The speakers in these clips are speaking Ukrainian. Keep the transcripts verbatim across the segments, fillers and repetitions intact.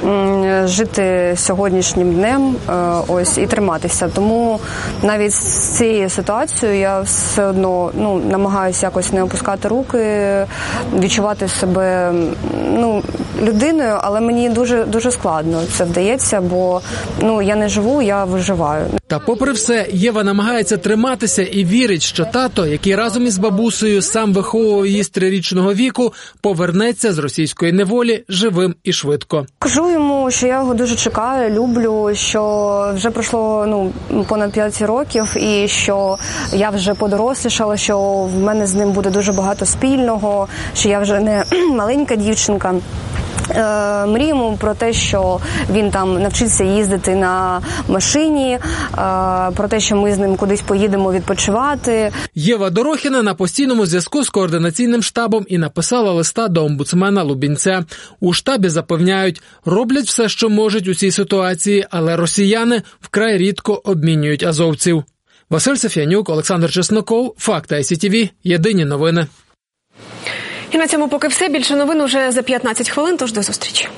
жити сьогоднішнім днем, ось, і триматися. Тому навіть з цією ситуацією я все одно, ну, намагаюся якось не опускати руки, відчувати себе, ну, людиною, але мені дуже, дуже складно це вдається, бо, ну, я не живу, я виживаю. Та попри все, Єва намагається триматися і вірить, що тато, який разом із бабусею сам виховував її з трирічного віку, повернеться з російської неволі живим і швидко. Кажу йому, що я його дуже чекаю, люблю, що вже пройшло, ну, понад п'ять років, і що я вже подорослішала, що в мене з ним буде дуже багато спільного, що я вже не маленька дівчинка. Мріємо про те, що він там навчиться їздити на машині, про те, що ми з ним кудись поїдемо відпочивати. Єва Дорохіна на постійному зв'язку з координаційним штабом і написала листа до омбудсмена Лубінця. У штабі запевняють, роблять все, що можуть у цій ситуації, але росіяни вкрай рідко обмінюють азовців. Василь Саф'янюк, Олександр Чесноков, Факти ай сі ті ві, єдині новини. І на цьому поки все. Більше новин уже за п'ятнадцять хвилин, тож до зустрічі.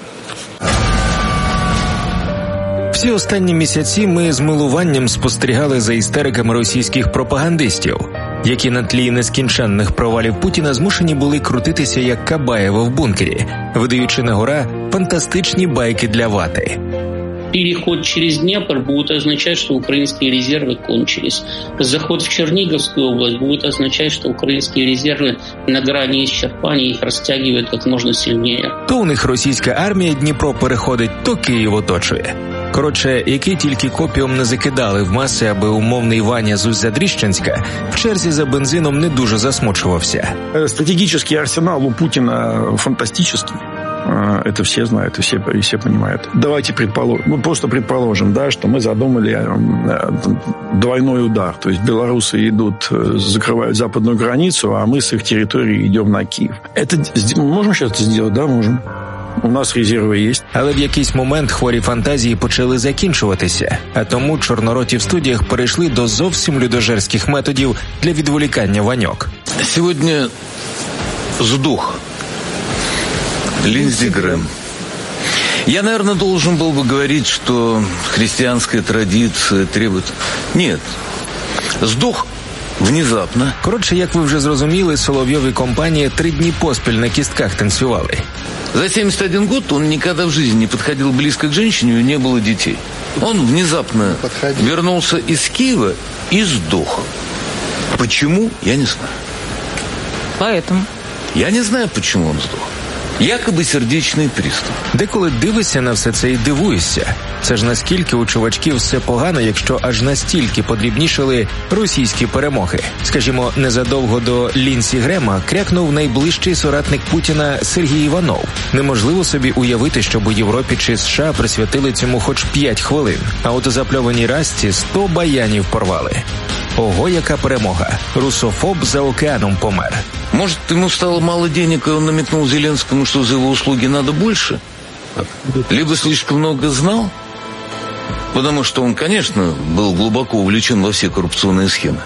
Всі останні місяці ми з милуванням спостерігали за істериками російських пропагандистів, які на тлі нескінченних провалів Путіна змушені були крутитися як Кабаєва в бункері, видаючи на гора фантастичні байки для вати. Переход через Днепр будет означать, что украинские резервы кончились. Заход в Черниговскую область будет означать, что украинские резервы на грани исчерпания, их растягивают как можно сильнее. То у них російська армія Дніпро переходить, то Київ оточує. Коротше, які тільки копіум не закидали в маси, аби умовний Ваня з Уззя-Дріщенська в черзі за бензином не дуже засмучувався. Стратегический арсенал у Путина фантастический. Это все знают и все, и все понимают. Давайте предположим, ну, просто предположим, да, что мы задумали двойной удар. То есть белорусы идут, закрывают западную границу, а мы с их территории идем на Киев. Это мы можем сейчас это сделать? Да, можем. У нас резерви є. Але в якийсь момент хворі фантазії почали закінчуватися, а тому чорнороті в студіях перейшли до зовсім людожерських методів для відволікання Ваньок. Сьогодні сдох Линдзи Грэм. Я, наверное, должен был бы говорить, что христианская традиция требует... Нет. Сдох внезапно. Коротше, як ви вже зрозуміли, Соловйов і компанія три дні поспіль на кістках танцювали. За семьдесят один год он никогда в жизни не подходил близко к женщине, у него не было детей. Он внезапно вернулся из Киева и сдох. Почему? Я не знаю. Поэтому? Я не знаю, почему он сдох. Якоби сердечний приступ. Деколи дивишся на все це і дивуєшся. Це ж наскільки у чувачків все погано, якщо аж настільки подрібнішали російські перемоги. Скажімо, незадовго до Ліндзі Грема крякнув найближчий соратник Путіна Сергій Іванов. Неможливо собі уявити, щоб у Європі чи США присвятили цьому хоч п'ять хвилин. А от у запльованій Расті сто баянів порвали. Ого, яка перемога. Русофоб за океаном помер. Может, ему стало мало денег, и он намекнул Зеленскому, что за его услуги надо больше? Либо слишком много знал? Потому что он, конечно, был глубоко увлечен во все коррупционные схемы.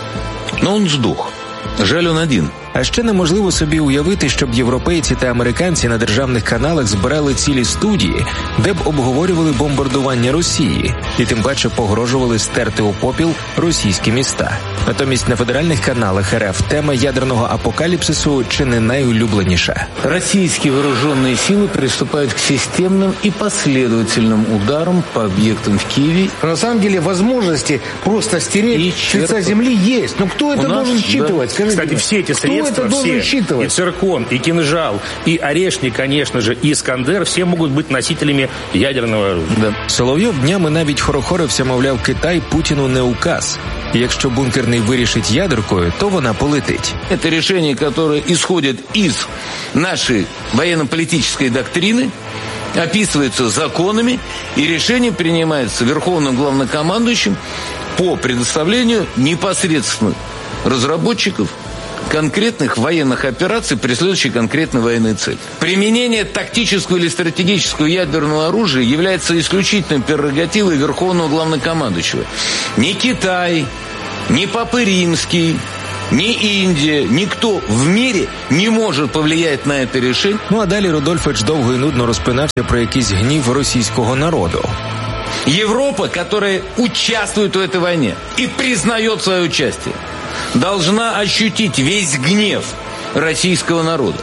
Но он сдох. Жаль, он один. А ще неможливо собі уявити, щоб європейці та американці на державних каналах збирали цілі студії, де б обговорювали бомбардування Росії і тим паче погрожували стерти у попіл російські міста. Натомість на федеральних каналах РФ тема ядерного апокаліпсису чи не найулюбленіша. Российские вооруженные силы приступают к системным и последовательным ударам по объектам в Киеве. На самом деле возможности просто стереть с лица земли есть. Но кто это должен считывать? Скажите, кстати, все эти средства, все, и циркон, и кинжал, и орешник, конечно же, и Искандер, все могут быть носителями ядерного оружия. Да. Соловйов днями навіть хорохорився, мовляв, Китай Путіну не указ. І якщо бункерний вирішить ядеркою, то вона полетить. Это решение, которое исходит из нашей военно-политической доктрины, описывается законами, и решение принимается Верховным Главнокомандующим по предоставлению непосредственно разработчиков конкретных военных операций, преследующих конкретные военные цели. Применение тактического или стратегического ядерного оружия является исключительной прерогативой Верховного Главнокомандующего. Ни Китай, ни Папа Римский, Ни Индия, никто в мире не может повлиять на это решение. Ну а далі Рудольфович довго і нудно розпинався про якийсь гнів російського народу. Европа, которая участвует в этой войне и признает свое участие, должна ощутить весь гнев российского народа.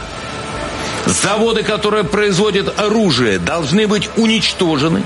Заводы, которые производят оружие, должны быть уничтожены.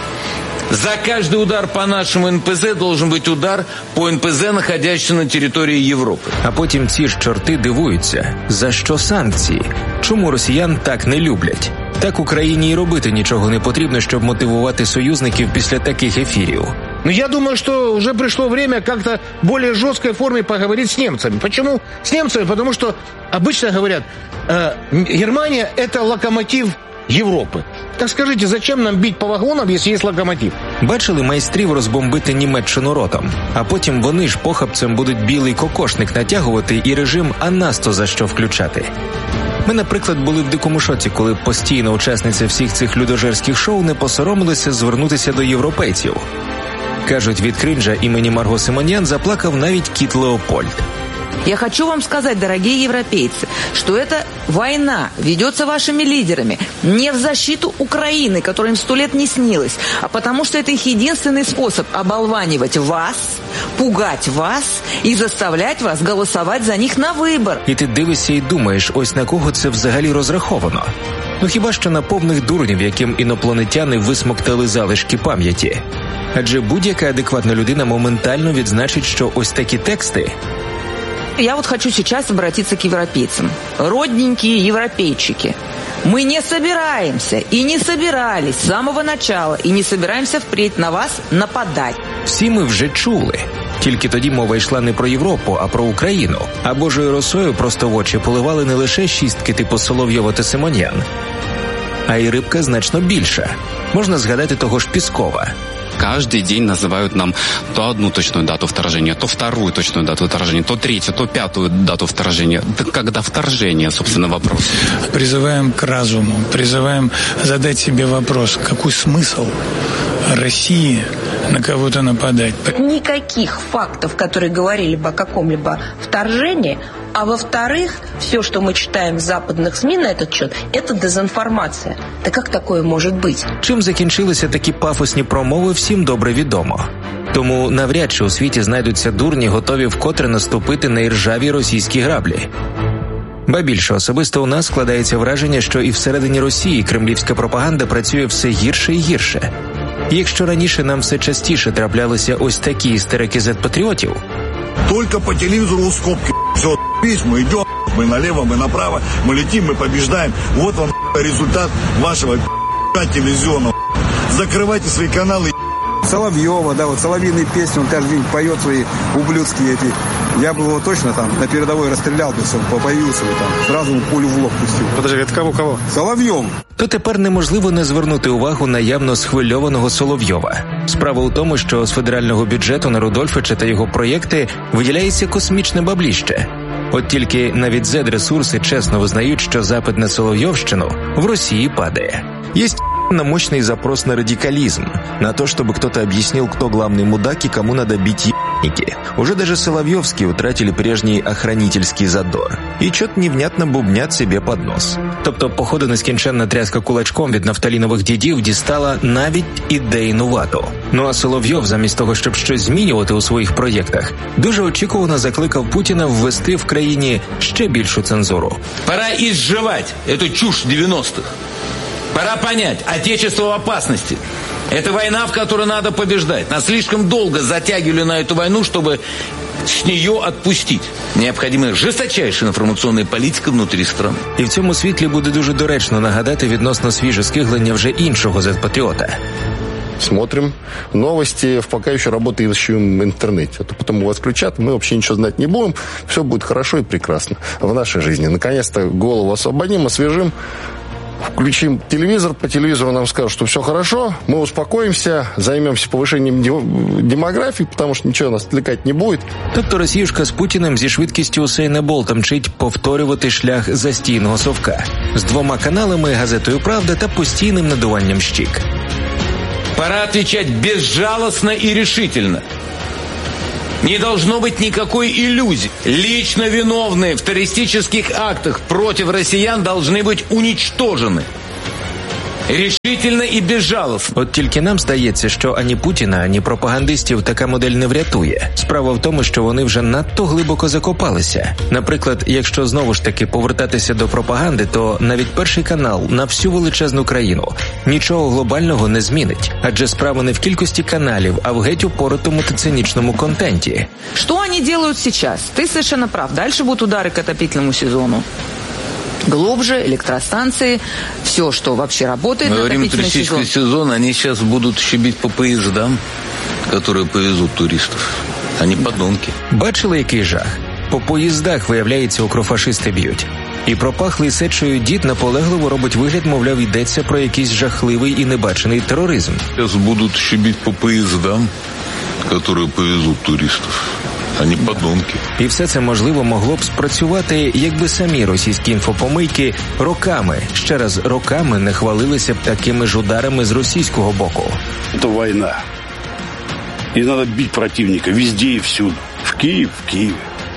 За каждый удар по нашему эн пе зет должен быть удар по эн пе зет, находящемуся на території Європи. А потім ці ж чорти дивуються, за що санкції? Чому росіян так не люблять? Так Україні і робити нічого не потрібно, щоб мотивувати союзників після таких ефірів. Но я думаю, что уже пришло время как-то в более жесткой форме поговорить с немцами. Почему с немцами? Потому что обычно говорят, э, Германия – это локомотив Європи. Так скажіть, зачем нам бити по вагонам, якщо є локомотив? Бачили майстрів розбомбити Німеччину ротом, а потім вони ж похапцем будуть білий кокошник натягувати і режим «а нас то за що включати». Ми, наприклад, були в дикому шоці, коли постійна учасниця всіх цих людожерських шоу не посоромилася звернутися до європейців. Кажуть, від кринжа імені Марго Симоньян заплакав навіть кіт Леопольд. Я хочу вам сказать, дорогие европейцы, что эта война ведется вашими лидерами не в защиту Украины, которая им сто лет не снилась, а потому что это их единственный способ оболванивать вас, пугать вас и заставлять вас голосовать за них на выбор. І ти дивишся і думаєш, ось на кого це взагалі розраховано? Ну хіба що на повних дурнів, яким інопланетяни висмоктали залишки пам'яті? Адже будь-яка адекватна людина моментально відзначить, що ось такі тексти... Я вот хочу сейчас обратиться к европейцам. Родненькие европейчики. Мы не собираемся и не собирались с самого начала и не собираемся впредь на вас нападать. Всі ми вже чули. Тільки тоді мова йшла не про Європу, а про Україну. А Божою росою просто в очі поливали не лише шістки типу Соловйова та Симоньян, а й рибка значно більша. Можна згадати того ж Піскова. Каждый день называют нам то одну точную дату вторжения, то вторую точную дату вторжения, то третью, то пятую дату вторжения. Так когда вторжение, собственно, вопрос? Призываем к разуму, призываем задать себе вопрос, какой смысл России на кого-то нападать. Никаких фактов, которые говорили бы о каком-либо вторжении, а во-вторых, все, что мы читаем в западных СМИ на этот счет, это дезинформация. Да как такое может быть? Чим закінчилися такі пафосні промови, всім добре відомо. Тому навряд чи у світі знайдуться дурні, готові вкотре наступити на іржаві російські граблі. Ба більше, особисто у нас складається враження, що і всередині Росії кремлівська пропаганда працює все гірше і гірше. І якщо раніше нам все частіше траплялися ось такі істерики зет-патріотів, только по телевизору у скобки все отъебись, мы идем, мы налево, мы направо, мы летим, мы побеждаем. Вот вам результат вашего телевизионного. Закрывайте свои каналы. Соловьева, да, вот соловьиные песни, он каждый день поет свои ублюдские эти. Я бы его точно там на передовой расстрелял бы, чтобы появился бы там, сразу ему пулю в лоб пустил. Подожди, это кого-кого? Соловьем. То тепер неможливо не звернути увагу на явно схвильованого Соловйова. Справа у тому, що з федерального бюджету на Рудольфовича та його проєкти виділяється космічне бабліще. От тільки навіть зет-ресурси чесно визнають, що запит на Соловйовщину в Росії падає. Есть на мощный запрос на радикализм, на то, чтобы кто-то объяснил, кто главный мудак и кому надо бить ебники. Уже даже Соловьевские утратили прежний охранительский задор. И чё-то невнятно бубнят себе под нос. Тобто, походу, нескінченна тряска кулачком від нафталінових дідів дістала навіть ідейну ваду. Ну а Соловйов, замість того, щоб щось змінювати у своїх проєктах, дуже очікувано закликав Путіна ввести в країні ще більшу цензуру. Пора изживать эту чушь девяностых. Пора понять, отечество в опасности. Это война, в которой надо побеждать. Нас слишком долго затягивали на эту войну, чтобы с нее отпустить. Необходима жесточайша інформаційна політика внутрі страны. І в цьому світлі буде дуже доречно нагадати відносно свіже скиглення вже іншого зет-патріота. Смотрим новости в пока еще работающем интернете. А то потом вас включат, мы вообще ничего знать не будем. Все будет хорошо и прекрасно в нашей жизни. Наконец-то голову освободим, освежим. Включим телевизор, по телевизору нам скажут, что все хорошо, мы успокоимся, займемся повышением демографии, потому что ничего нас отвлекать не будет. Тобто Росіюшка з Путіним зі швидкістю Усейна Болта мчить повторювати шлях застійного совка з двома каналами, газетою «Правда» та постійним надуванням щік. Пора отвечать безжалостно и решительно. Не должно быть никакой иллюзии. Лично виновные в террористических актах против россиян должны быть уничтожены. Рішительно і безжалостно. От тільки нам здається, що ані Путіна, ані пропагандистів така модель не врятує. Справа в тому, що вони вже надто глибоко закопалися. Наприклад, якщо знову ж таки повертатися до пропаганди, то навіть Перший канал на всю величезну країну нічого глобального не змінить. Адже справа не в кількості каналів, а в геть упоротому та цинічному контенті. Что они делают сейчас? Ты совершенно прав. Дальше будут удары к отопительному сезону. Глубже, электростанции, все, что вообще работает. Во время туристического сезона они сейчас будут щебить по поездам, которые повезут туристов. Они подонки. Бачили, який жах? По поїздах, виявляється, укрофашисти б'ють. І пропахлий сечею дід наполегливо робить вигляд, мовляв, йдеться про якийсь жахливий і небачений тероризм. Сейчас будут щебить по поездам, которые повезут туристов. Ані подонки. І все це, можливо, могло б спрацювати, якби самі російські інфопомийки роками, ще раз роками не хвалилися б такими ж ударами з російського боку. Це війна. І треба бити противника везде і всюди. В Київ, в Києві.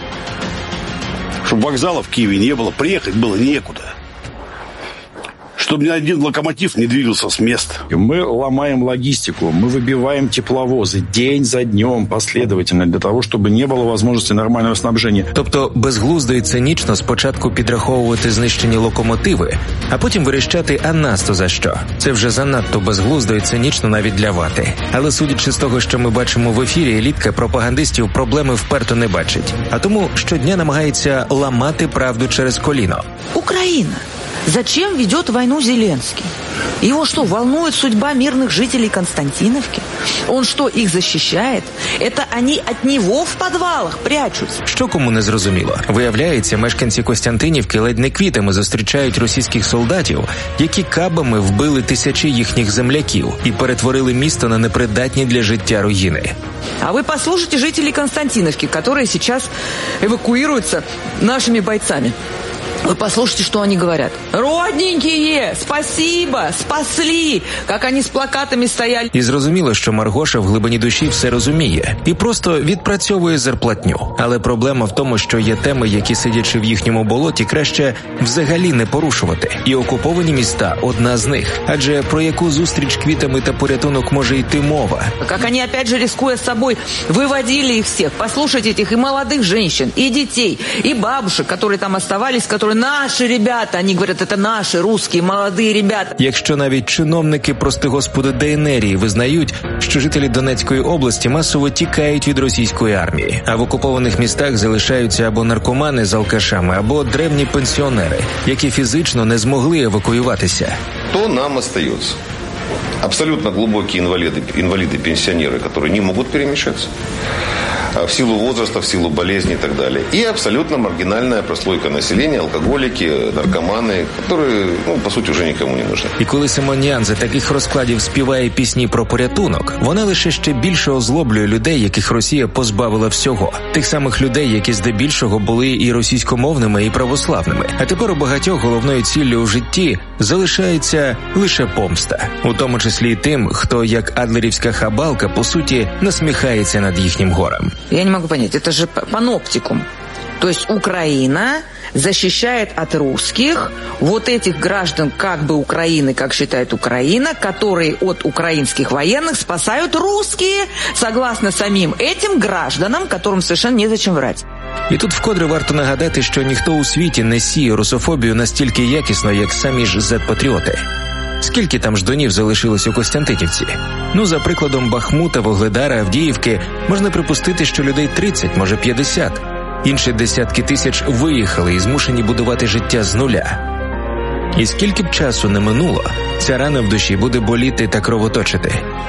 Щоб вокзала в Києві не було, приїхати було некуда. Чтобы ни один локомотив не двигался с места. Мы ломаем логистику, мы выбиваем тепловозы день за днем последовательно для того, чтобы не було возможности нормального снабження. Тобто безглуздо і цинічно спочатку підраховувати знищені локомотиви, а потім вирішати, а нас-то за що. Це вже занадто безглуздо і цинічно навіть для вати. Але судячи з того, що ми бачимо в ефірі, елітка пропагандистів проблеми вперто не бачить. А тому щодня намагається ламати правду через коліно. Україна. Зачем ведет войну Зеленский? Его что, волнует судьба мирных жителей Константиновки? Он что, их защищает? Это они от него в подвалах прячутся? Що кому не зрозуміло? Виявляється, мешканці Костянтинівки ледь не квітами зустрічають російських солдатів, які кабами вбили тисячі їхніх земляків і перетворили місто на непридатні для життя руїни. А вы послушайте жителей Константиновки, которые сейчас эвакуируются нашими бойцами. Вы послушайте, что они говорят. Родненькие, спасибо, спасли, как они з плакатами стояли. І зрозуміло, що Маргоша в глибині душі все розуміє і просто відпрацьовує зарплатню. Але проблема в тому, що є теми, які, сидячи в їхньому болоті, краще взагалі не порушувати. І окуповані міста – одна з них. Адже про яку зустріч квітами та порятунок може йти мова? Как они, опять же, рискуя собой, выводили их всех. Послушайте этих и молодых женщин, и детей, и бабушек, которые там оставались, которые наши ребята, они говорят, это наши русские молодые ребята. Якщо навіть чиновники, прости господи, ДНРії визнають, що жителі Донецької області масово тікають від російської армії, а в окупованих містах залишаються або наркомани з алкашами, або древні пенсіонери, які фізично не змогли евакуюватися. То нам остается абсолютно глубокие инвалиды, инвалиды, пенсионеры, которые не могут перемещаться в силу возраста, в силу болезни и так далее. И абсолютно маргинальная прослойка населения, алкоголики, наркоманы, которые, ну, по суті, вже нікому не нужны. І коли Симонян за таких розкладів співає пісні про порятунок, вона лише ще більше озлоблює людей, яких Росія позбавила всього. Тих самих людей, які здебільшого були і російськомовними, і православними. А тепер у багатьох головною ціллю у житті залишається лише помста. У тому числі і тим, хто, як адлерівська хабалка, по суті, насміхається над їхнім горем. Я не могу понять, это же паноптикум. То есть Украина защищает от русских вот этих граждан как бы Украины, как считает Украина, которые от украинских военных спасают русские, согласно самим этим гражданам, которым совершенно незачем врать. І тут вкотре варто нагадати, що ніхто у світі не сіє русофобію настільки якісно, як самі ж зет-патріоти. Скільки там ждунів залишилось у Костянтинівці? Ну, за прикладом Бахмута, Вугледара, Авдіївки, можна припустити, що людей тридцять, може п'ятдесят. Інші десятки тисяч виїхали і змушені будувати життя з нуля. І скільки б часу не минуло, ця рана в душі буде боліти та кровоточити.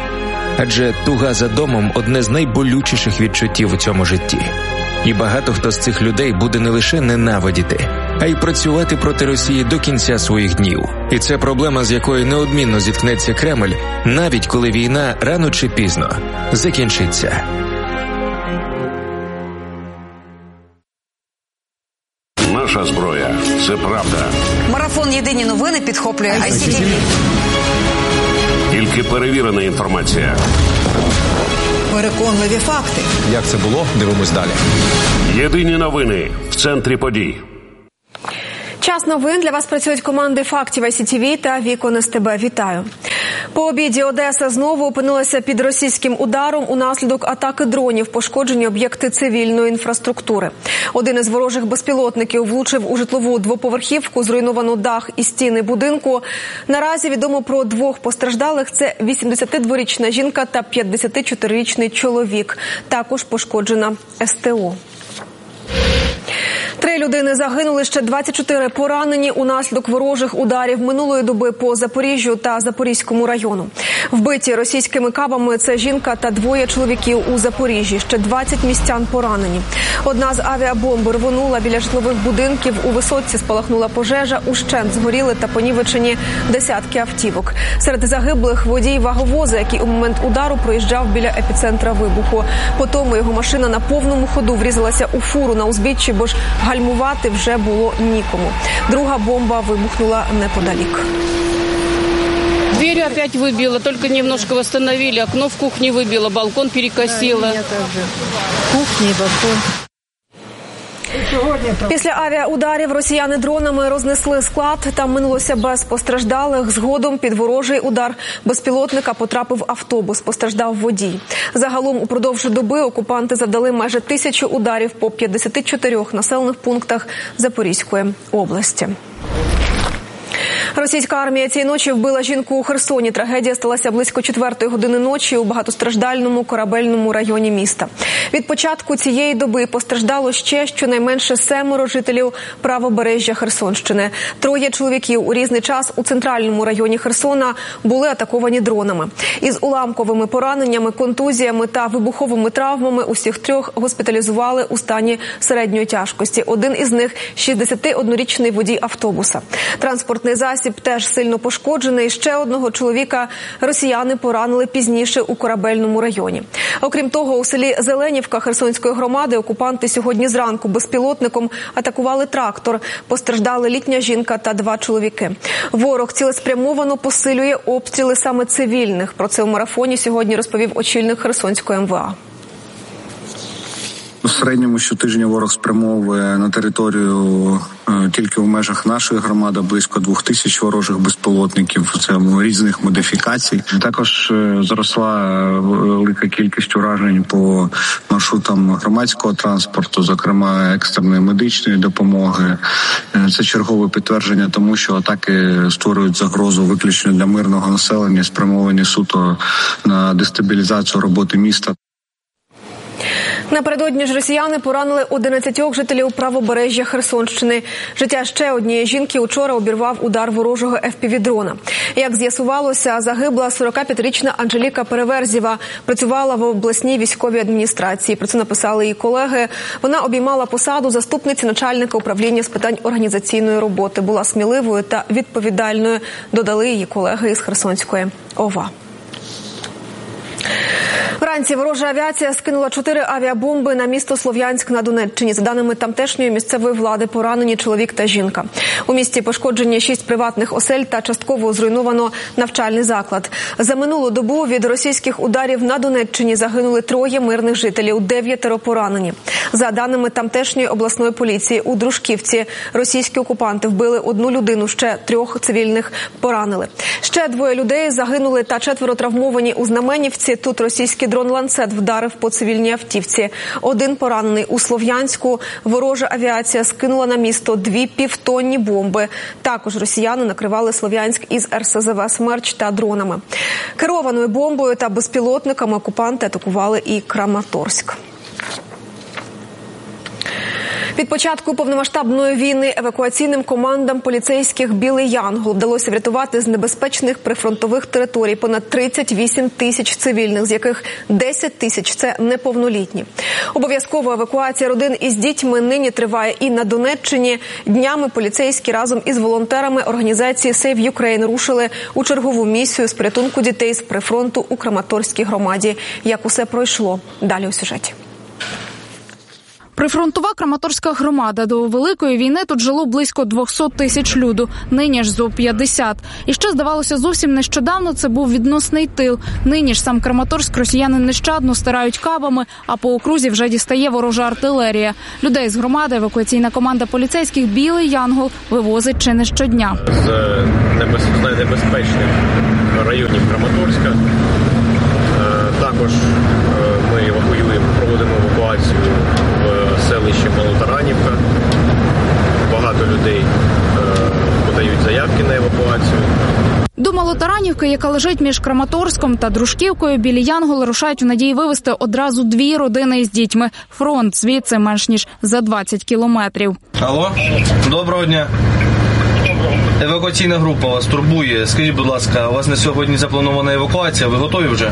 Адже туга за домом – одне з найболючіших відчуттів у цьому житті. І багато хто з цих людей буде не лише ненавидіти, а й працювати проти Росії до кінця своїх днів. І це проблема, з якою неодмінно зіткнеться Кремль, навіть коли війна рано чи пізно закінчиться. Наша зброя – це правда. Марафон «Єдині новини» підхоплює ай сі ті ві. Тільки перевірена інформація. переконливі факти. Як це було? Дивимось далі. Єдині новини в центрі подій. Час новин. Для вас працюють команди «Фактів» ай сі ті ві та «Вікон ес те бе». Вітаю. По обіді Одеса знову опинилася під російським ударом. Унаслідок атаки дронів пошкоджені об'єкти цивільної інфраструктури. Один із ворожих безпілотників влучив у житлову двоповерхівку, зруйновано дах і стіни будинку. Наразі відомо про двох постраждалих. Це вісімдесятидворічна жінка та п'ятдесятичотирирічний чоловік. Також пошкоджена ес те о. Три людини загинули, ще двадцять чотири поранені унаслідок ворожих ударів минулої доби по Запоріжжю та Запорізькому району. Вбиті російськими кабами – це жінка та двоє чоловіків у Запоріжжі. Ще двадцять містян поранені. Одна з авіабомб рвонула біля житлових будинків. У Висоцці спалахнула пожежа, ущент згоріли та понівечені десятки автівок. Серед загиблих водій ваговоза, який у момент удару проїжджав біля епіцентра вибуху. Потім його машина на повному ходу врізалася у фуру на узбіччі, бо ж гальмувати вже було нікому. Друга бомба вибухнула неподалік. Дверь опять выбило, только немножко восстановили. Окно в кухне выбило, балкон перекосило. Да, кухня и балкон. Після авіаударів росіяни дронами рознесли склад. Там минулося без постраждалих. Згодом під ворожий удар безпілотника потрапив автобус. Постраждав водій. Загалом упродовж доби окупанти завдали майже тисячу ударів по п'ятдесяти чотирьох населених пунктах Запорізької області. Російська армія цієї ночі вбила жінку у Херсоні. Трагедія сталася близько четвертої години ночі у багатостраждальному корабельному районі міста. Від початку цієї доби постраждало ще щонайменше семеро жителів правобережжя Херсонщини. Троє чоловіків у різний час у центральному районі Херсона були атаковані дронами. Із уламковими пораненнями, контузіями та вибуховими травмами усіх трьох госпіталізували у стані середньої тяжкості. Один із них – шістдесятиоднорічний водій автобуса. Транспортний засіб теж сильно пошкоджений. Ще одного чоловіка росіяни поранили пізніше у корабельному районі. Окрім того, у селі Зеленівка Херсонської громади окупанти сьогодні зранку безпілотником атакували трактор. Постраждали літня жінка та два чоловіки. Ворог цілеспрямовано посилює обстріли саме цивільних. Про це в марафоні сьогодні розповів очільник Херсонської ем ве а. У середньому щотижня ворог спрямовує на територію е, тільки в межах нашої громади близько двох тисяч ворожих безпілотників. Це різних модифікацій. Також е, зросла велика кількість уражень по маршрутам громадського транспорту, зокрема екстреної медичної допомоги. Е, це чергове підтвердження тому, що атаки створюють загрозу виключно для мирного населення, спрямовані суто на дестабілізацію роботи міста. Напередодні ж росіяни поранили одинадцятьох жителів правобережжя Херсонщини. Життя ще однієї жінки учора обірвав удар ворожого еф пі ві-дрона. Як з'ясувалося, загибла сорокап'ятирічна Анжеліка Переверзєва. Працювала в обласній військовій адміністрації. Про це написали її колеги. Вона обіймала посаду заступниці начальника управління з питань організаційної роботи. Була сміливою та відповідальною, додали її колеги із Херсонської ОВА. Вранці ворожа авіація скинула чотири авіабомби на місто Слов'янськ на Донеччині. За даними тамтешньої місцевої влади, поранені чоловік та жінка. У місті пошкоджені шість приватних осель та частково зруйновано навчальний заклад. За минулу добу від російських ударів на Донеччині загинули троє мирних жителів, дев'ятеро поранені. За даними тамтешньої обласної поліції, у Дружківці російські окупанти вбили одну людину, ще трьох цивільних поранили. Ще двоє людей загинули та четверо травмовані у Знаменівці. Тут російський дрон «Ланцет» вдарив по цивільній автівці. Один поранений у Слов'янську. Ворожа авіація скинула на місто дві півтонні бомби. Також росіяни накривали Слов'янськ із ер ес зе ве «Смерч» та дронами. Керованою бомбою та безпілотниками окупанти атакували і Краматорськ. Від початку повномасштабної війни евакуаційним командам поліцейських «Білий Янгол» вдалося врятувати з небезпечних прифронтових територій понад тридцять вісім тисяч цивільних, з яких десять тисяч – це неповнолітні. Обов'язкова евакуація родин із дітьми нині триває і на Донеччині. Днями поліцейські разом із волонтерами організації Save Ukraine рушили у чергову місію з порятунку дітей з прифронту у Краматорській громаді. Як усе пройшло? Далі у сюжеті. Прифронтова Краматорська громада. До Великої війни тут жило близько двісті тисяч люду, нині ж зо п'ятдесят. І ще, здавалося, зовсім нещодавно це був відносний тил. Нині ж сам Краматорськ росіяни нещадно стирають кабами, а по окрузі вже дістає ворожа артилерія. Людей з громади евакуаційна команда поліцейських «Білий Янгол» вивозить чи не щодня. З небезпечних районів Краматорська також ми евакуюємо, проводимо евакуацію в селищі Малотаранівка. Багато людей подають заявки на евакуацію. До Малотаранівки, яка лежить між Краматорськом та Дружківкою, «Білі Янголи» рушають у надії вивезти одразу дві родини із дітьми. Фронт звідси менш ніж за двадцять кілометрів. Алло, доброго дня. Евакуаційна група вас турбує. Скажіть, будь ласка, у вас на сьогодні запланована евакуація, ви готові вже?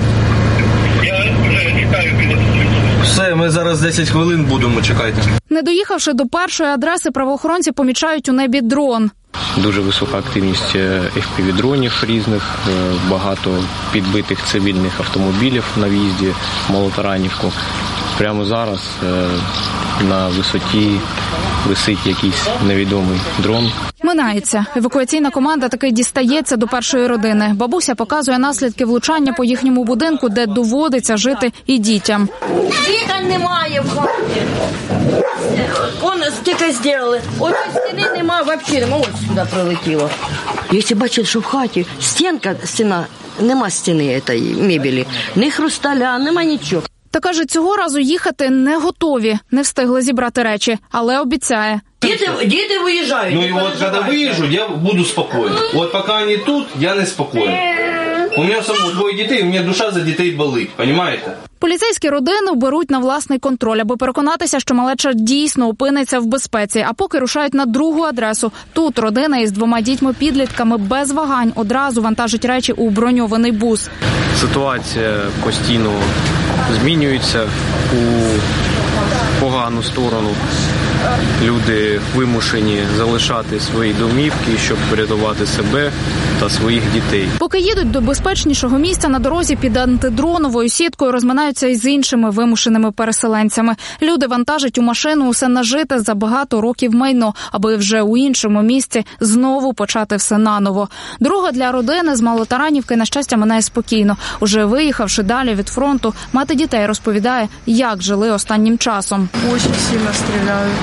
Я вже чекаю. Все, ми зараз десять хвилин будемо, чекайте. Не доїхавши до першої адреси, правоохоронці помічають у небі дрон. Дуже висока активність еф пі ві-дронів різних, багато підбитих цивільних автомобілів на в'їзді в Малотаранівку. Прямо зараз на висоті висить якийсь невідомий дрон. Минається. Евакуаційна команда таки дістається до першої родини. Бабуся показує наслідки влучання по їхньому будинку, де доводиться жити і дітям. Вікон немає в хаті. Вон стільки зробили. Ось стіни немає взагалі. Ось сюди прилетіло. Якщо бачили, що в хаті стінка, стіна, нема стіни цієї мебелі. Ні хрусталя, нема нічого. Та каже, цього разу їхати не готові. Не встигли зібрати речі, але обіцяє. Діти, діти виїжджають. Ну і от, коли виїжджу, я буду спокійний. От поки вони тут, я не спокійний. У мене самого двоє дітей, у мене душа за дітей болить, розумієте? Поліцейські родину беруть на власний контроль, аби переконатися, що малеча дійсно опиниться в безпеці. А поки рушають на другу адресу. Тут родина із двома дітьми-підлітками без вагань одразу вантажить речі у броньований бус. Ситуація постійно змінюється у погану сторону. Люди вимушені залишати свої домівки, щоб врятувати себе та своїх дітей. Поки їдуть до безпечнішого місця, на дорозі під антидроновою сіткою розминаються із іншими вимушеними переселенцями. Люди вантажать у машину усе нажите за багато років майно, аби вже у іншому місці знову почати все наново. Дорога для родини з Малотаранівки, на щастя, минає спокійно. Уже виїхавши далі від фронту, мати дітей розповідає, як жили останнім часом. Дуже сильно стріляють.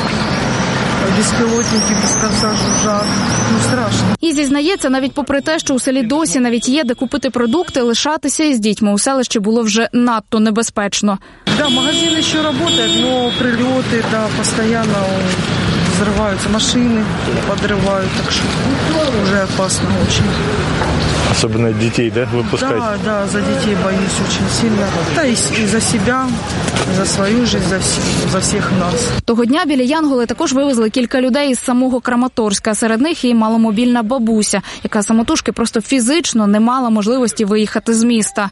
Безпілотники без конца жужжать. Ну, страшно. І зізнається, навіть попри те, що у селі досі навіть є де купити продукти, лишатися із дітьми у селищі було вже надто небезпечно. Да, магазин ще працює, але прильоти, да, постійно взриваються машини, підривають, так що вже опасно дуже. Особенно детей, да, выпускать? Да, да, за детей боюсь очень сильно. Да, и, и за себя, за свою жизнь, за, всі, за всіх нас. Того дня «Білі Янголи» також вивезли кілька людей із самого Краматорська. Серед них і маломобільна бабуся, яка самотужки просто фізично не мала можливості виїхати з міста.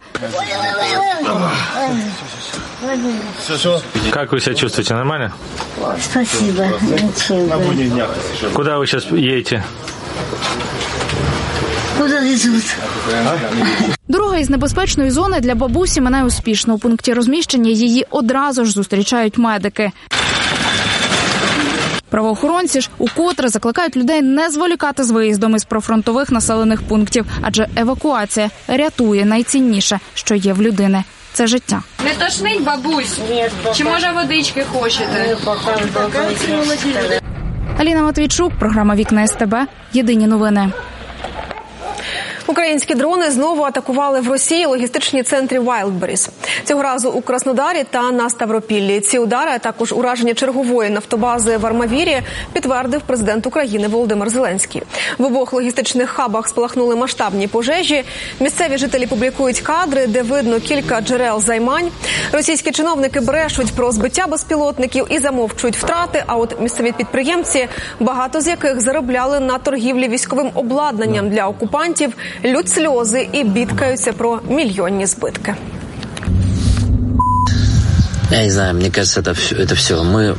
Как вы себя чувствуете? Нормально? Спасибо. Куда вы сейчас едете? Дорога із небезпечної зони для бабусі минає успішно. У пункті розміщення її одразу ж зустрічають медики. Правоохоронці ж укотре закликають людей не зволікати з виїздом із прифронтових населених пунктів, адже евакуація рятує найцінніше, що є в людини – це життя. Не тошнить, бабусь? Чи, може, водички хочете? Аліна Матвійчук, програма «Вікна СТБ», єдині новини. Українські дрони знову атакували в Росії логістичні центри Wildberries. Цього разу у Краснодарі та на Ставропіллі. Ці удари, а також ураження чергової нафтобази в Армавірі, підтвердив президент України Володимир Зеленський. В обох логістичних хабах спалахнули масштабні пожежі. Місцеві жителі публікують кадри, де видно кілька джерел займань. Російські чиновники брешуть про збиття безпілотників і замовчують втрати, а от місцеві підприємці, багато з яких заробляли на торгівлі військовим обладнанням для окупантів, лють сльози і бідкаються про мільйонні збитки. Я не знаю, мне кажется, это все, это все. Мы...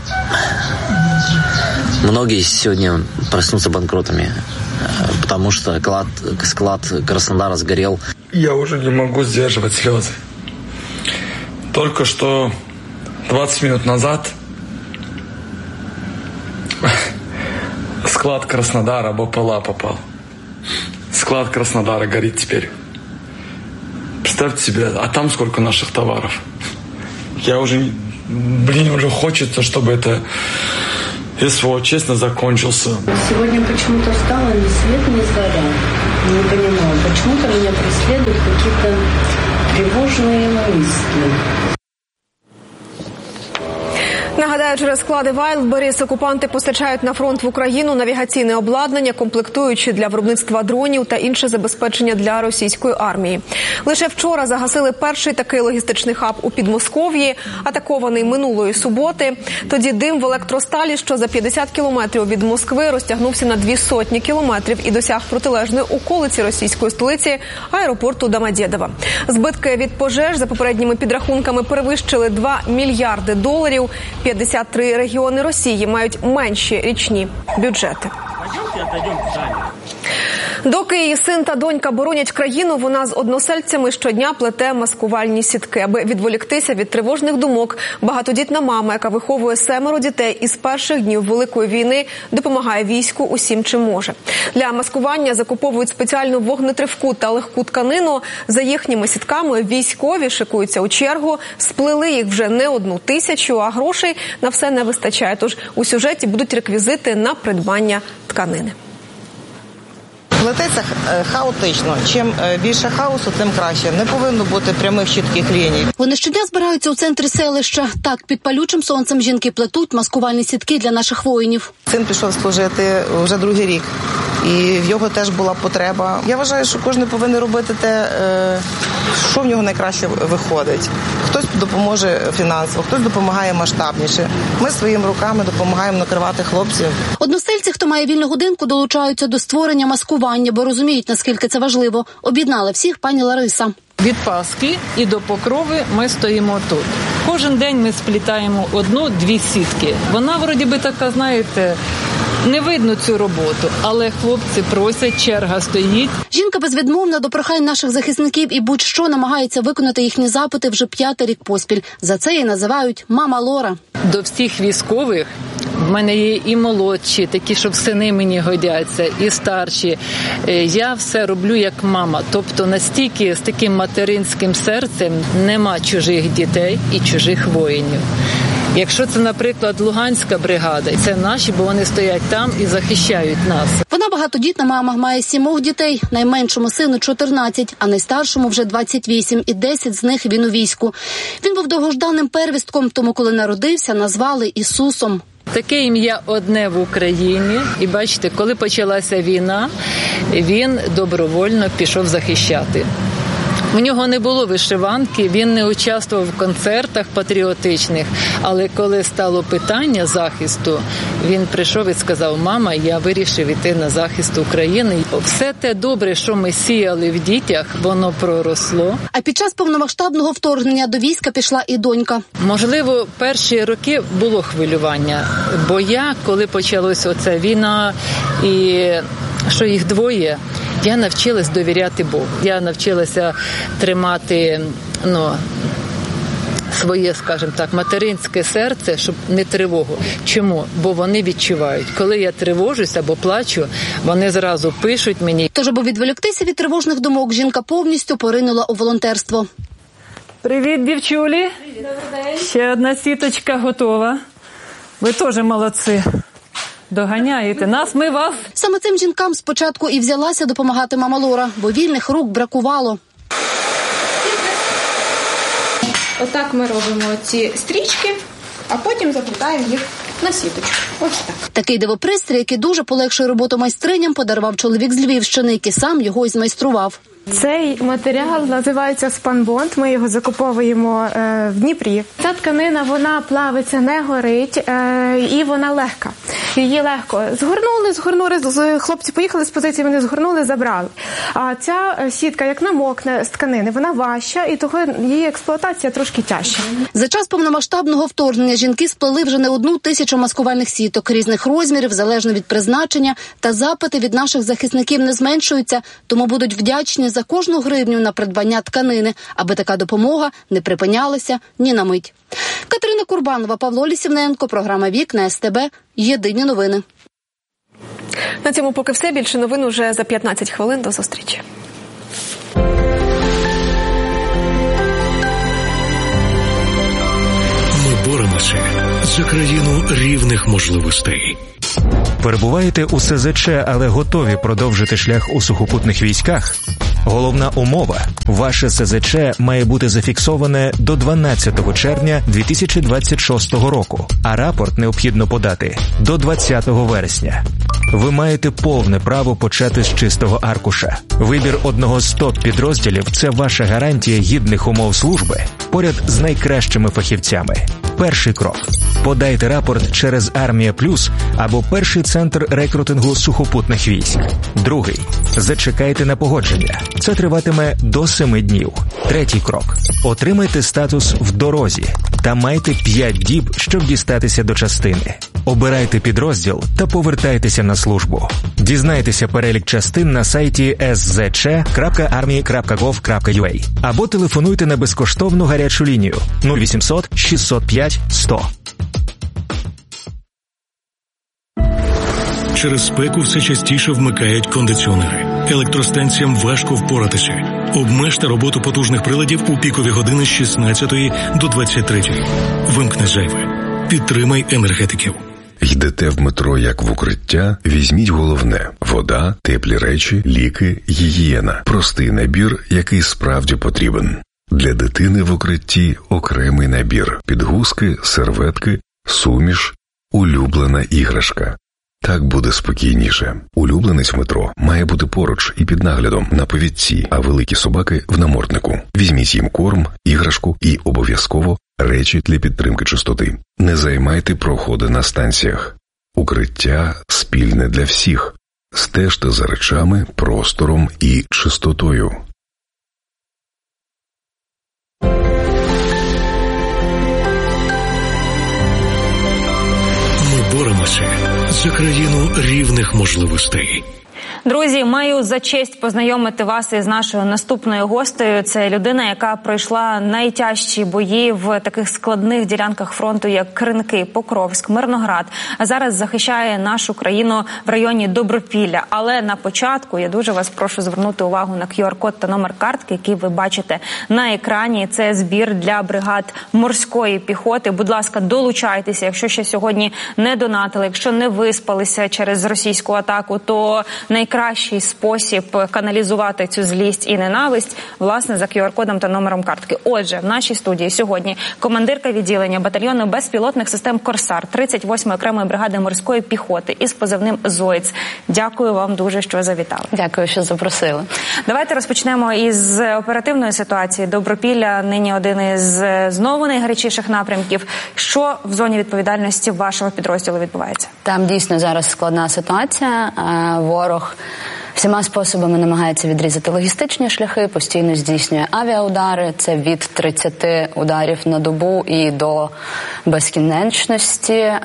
Многие сегодня проснутся банкротами, потому что склад, склад Краснодара сгорел. Я уже не могу сдерживать слезы. Только что двадцать минут назад склад Краснодара БПЛА попал. Склад Краснодара горит теперь. Представьте себе, а там сколько наших товаров. Я уже, блин, уже хочется, чтобы это СВО честно закончился. Сегодня почему-то стало ни свет, ни заря. Не понимаю, почему-то меня преследуют какие-то тревожные мысли. Нагадаю, через склади Wildberries окупанти постачають на фронт в Україну навігаційне обладнання, комплектуючі для виробництва дронів та інше забезпечення для російської армії. Лише вчора загасили перший такий логістичний хаб у Підмосков'ї, атакований минулої суботи. Тоді дим в електросталі, що за п'ятдесят кілометрів від Москви, розтягнувся на дві сотні кілометрів і досяг протилежної околиці російської столиці – аеропорту Домодєдово. Збитки від пожеж, за попередніми підрахунками, перевищили два мільярди доларів. п'ятдесят три регіони Росії мають менші річні бюджети. Доки її син та донька боронять країну, вона з односельцями щодня плете маскувальні сітки. Аби відволіктися від тривожних думок, багатодітна мама, яка виховує семеро дітей із перших днів Великої війни, допомагає війську усім, чим може. Для маскування закуповують спеціальну вогнетривку та легку тканину. За їхніми сітками військові шикуються у чергу. Сплели їх вже не одну тисячу, а грошей на все не вистачає. Тож у сюжеті будуть реквізити на придбання тканини. Плететься хаотично. Чим більше хаосу, тим краще. Не повинно бути прямих чітких ліній. Вони щодня збираються у центрі селища. Так, під палючим сонцем жінки плетуть маскувальні сітки для наших воїнів. Син пішов служити вже другий рік. І в його теж була потреба. Я вважаю, що кожен повинен робити те, що в нього найкраще виходить. Хтось допоможе фінансово, хтось допомагає масштабніше. Ми своїми руками допомагаємо накривати хлопців. Односельці, хто має вільну годинку, долучаються до створення маскування, бо розуміють, наскільки це важливо. Об'єднала всіх пані Лариса. Від Пасхи і до Покрови ми стоїмо тут. Кожен день ми сплітаємо одну-дві сітки. Вона, вроді би, така, знаєте, не видно цю роботу, але хлопці просять, черга стоїть. Жінка безвідмовна до прохань наших захисників і будь-що намагається виконати їхні запити вже п'ятий рік поспіль. За це її називають «Мама Лора». До всіх військових в мене є і молодші, такі, що в сини мені годяться, і старші. Я все роблю як мама. Тобто настільки з таким материнським серцем нема чужих дітей і чужих воїнів. Якщо це, наприклад, Луганська бригада, це наші, бо вони стоять там і захищають нас. Вона багатодітна мама, має сімох дітей, найменшому сину чотирнадцять, а найстаршому вже двадцять вісім, і десять з них він у війську. Він був довгожданним первістком, тому коли народився, назвали Ісусом. Таке ім'я одне в Україні. І бачите, коли почалася війна, він добровольно пішов захищати. У нього не було вишиванки, він не участвував в концертах патріотичних, але коли стало питання захисту, він прийшов і сказав: «Мама, я вирішив іти на захист України». Все те добре, що ми сіяли в дітях, воно проросло. А під час повномасштабного вторгнення до війська пішла і донька. Можливо, перші роки було хвилювання, бо я, коли почалась оця війна і що їх двоє, я навчилась довіряти Богу. Я навчилася тримати, ну, своє, скажімо так, материнське серце, щоб не тривогу. Чому? Бо вони відчувають. Коли я тривожусь або плачу, вони зразу пишуть мені. Тож, аби відволіктися від тривожних думок, жінка повністю поринула у волонтерство. Привіт, дівчулі. Добрий день. Ще одна сіточка готова. Ви теж молодці. Доганяєте нас, ми вас. Саме цим жінкам спочатку і взялася допомагати мама Лора, бо вільних рук бракувало. Отак ми робимо ці стрічки, а потім заплітаємо їх на сіточку. Ось так. Такий дивопристрій, який дуже полегшує роботу майстриням, подарував чоловік з Львівщини, який сам його й змайстрував. Цей матеріал називається спанбонд, ми його закуповуємо е, в Дніпрі. Ця тканина, вона плавиться, не горить е, і вона легка. Її легко згорнули, згорнули, хлопці поїхали з позиції, вони згорнули, забрали. А ця сітка, як намокне з тканини, вона важча і того її експлуатація трошки тяжча. За час повномасштабного вторгнення жінки сплели вже не одну тисячу маскувальних сіток різних розмірів, залежно від призначення, та запити від наших захисників не зменшуються, тому будуть вдячні за кожну гривню на придбання тканини, аби така допомога не припинялася ні на мить. Катерина Курбанова, Павло Лісівненко, програма «Вікна ес те бе», єдині новини. На цьому поки все. Більше новин уже за п'ятнадцять хвилин. До зустрічі. Ми боремося за країну рівних можливостей. Перебуваєте у ес зет че, але готові продовжити шлях у сухопутних військах? Головна умова – ваше ес зет че має бути зафіксоване до дванадцятого червня дві тисячі двадцять шостого року, а рапорт необхідно подати до двадцятого вересня. Ви маєте повне право почати з чистого аркуша. Вибір одного з топ-підрозділів – це ваша гарантія гідних умов служби поряд з найкращими фахівцями. Перший крок – подайте рапорт через Армія Плюс або перший центр рекрутингу сухопутних військ. Другий – зачекайте на погодження. Це триватиме до семи днів. Третій крок – отримайте статус «в дорозі» та майте п'ять діб, щоб дістатися до частини. Обирайте підрозділ та повертайтеся на службу. Дізнайтеся перелік частин на сайті ес зет че крапка армії крапка гов крапка ю а або телефонуйте на безкоштовну гарячу лінію нуль вісімсот шістсот п'ять сто. Через спеку все частіше вмикають кондиціонери. Електростанціям важко впоратися. Обмежте роботу потужних приладів у пікові години з шістнадцятої до двадцять третьої. Вимкни зайве. Підтримай енергетиків. Йдете в метро як в укриття? Візьміть головне – вода, теплі речі, ліки, гігієна. Простий набір, який справді потрібен. Для дитини в укритті окремий набір. Підгузки, серветки, суміш, улюблена іграшка. Так буде спокійніше. Улюбленець в метро має бути поруч і під наглядом на повідці, а великі собаки – в наморднику. Візьміть їм корм, іграшку і обов'язково речі для підтримки чистоти. Не займайте проходи на станціях. Укриття спільне для всіх. Стежте за речами, простором і чистотою. Ми боремося за країну рівних можливостей. Друзі, маю за честь познайомити вас із нашою наступною гостею. Це людина, яка пройшла найтяжчі бої в таких складних ділянках фронту, як Кринки, Покровськ, Мирноград. А зараз захищає нашу країну в районі Добропілля. Але на початку я дуже вас прошу звернути увагу на ку ар код та номер картки, який ви бачите на екрані. Це збір для бригад морської піхоти. Будь ласка, долучайтеся. Якщо ще сьогодні не донатили, якщо не виспалися через російську атаку, то найкраще Найкращий спосіб каналізувати цю злість і ненависть, власне, за ку ар кодом та номером картки. Отже, в нашій студії сьогодні командирка відділення батальйону безпілотних систем «Корсар» тридцять восьмої окремої бригади морської піхоти із позивним «Зоїц». Дякую вам дуже, що завітали. Дякую, що запросили. Давайте розпочнемо із оперативної ситуації. Добропілля нині один із знову найгарячіших напрямків. Що в зоні відповідальності вашого підрозділу відбувається? Там дійсно зараз складна ситуація. Ворог всіма способами намагається відрізати логістичні шляхи, постійно здійснює авіаудари. Це від тридцяти ударів на добу і до безкінечності.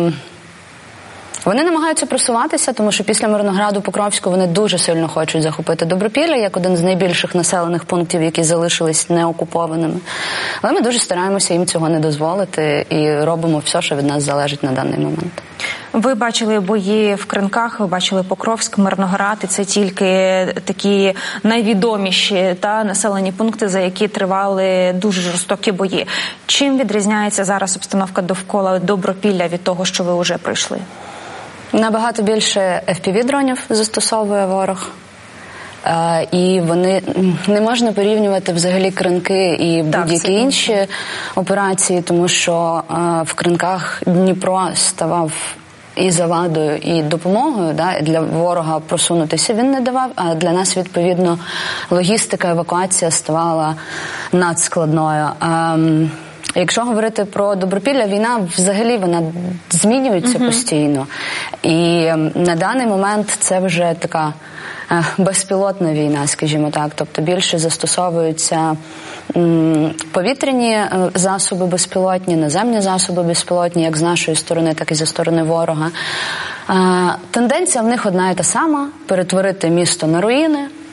Вони намагаються просуватися, тому що після Мирнограду, Покровську вони дуже сильно хочуть захопити Добропілля, як один з найбільших населених пунктів, які залишились неокупованими. Але ми дуже стараємося їм цього не дозволити і робимо все, що від нас залежить на даний момент. Ви бачили бої в Кринках, ви бачили Покровськ, Мирноград, і це тільки такі найвідоміші та населені пункти, за які тривали дуже жорстокі бої. Чим відрізняється зараз обстановка довкола Добропілля від того, що ви вже пройшли? Набагато більше еф пі ві-дронів застосовує ворог. Uh, і вони не можна порівнювати взагалі Кринки і будь-які інші операції, тому що uh, в Кринках Дніпро ставав і завадою, і допомогою, да, для ворога просунутися він не давав, а для нас, відповідно, логістика, евакуація ставала надскладною. Um, Якщо говорити про Добропілля, війна взагалі вона змінюється uh-huh. постійно. І на даний момент це вже така безпілотна війна, скажімо так. Тобто більше застосовуються м, повітряні засоби безпілотні, наземні засоби безпілотні, як з нашої сторони, так і зі сторони ворога. А, тенденція в них одна і та сама – перетворити місто на руїни,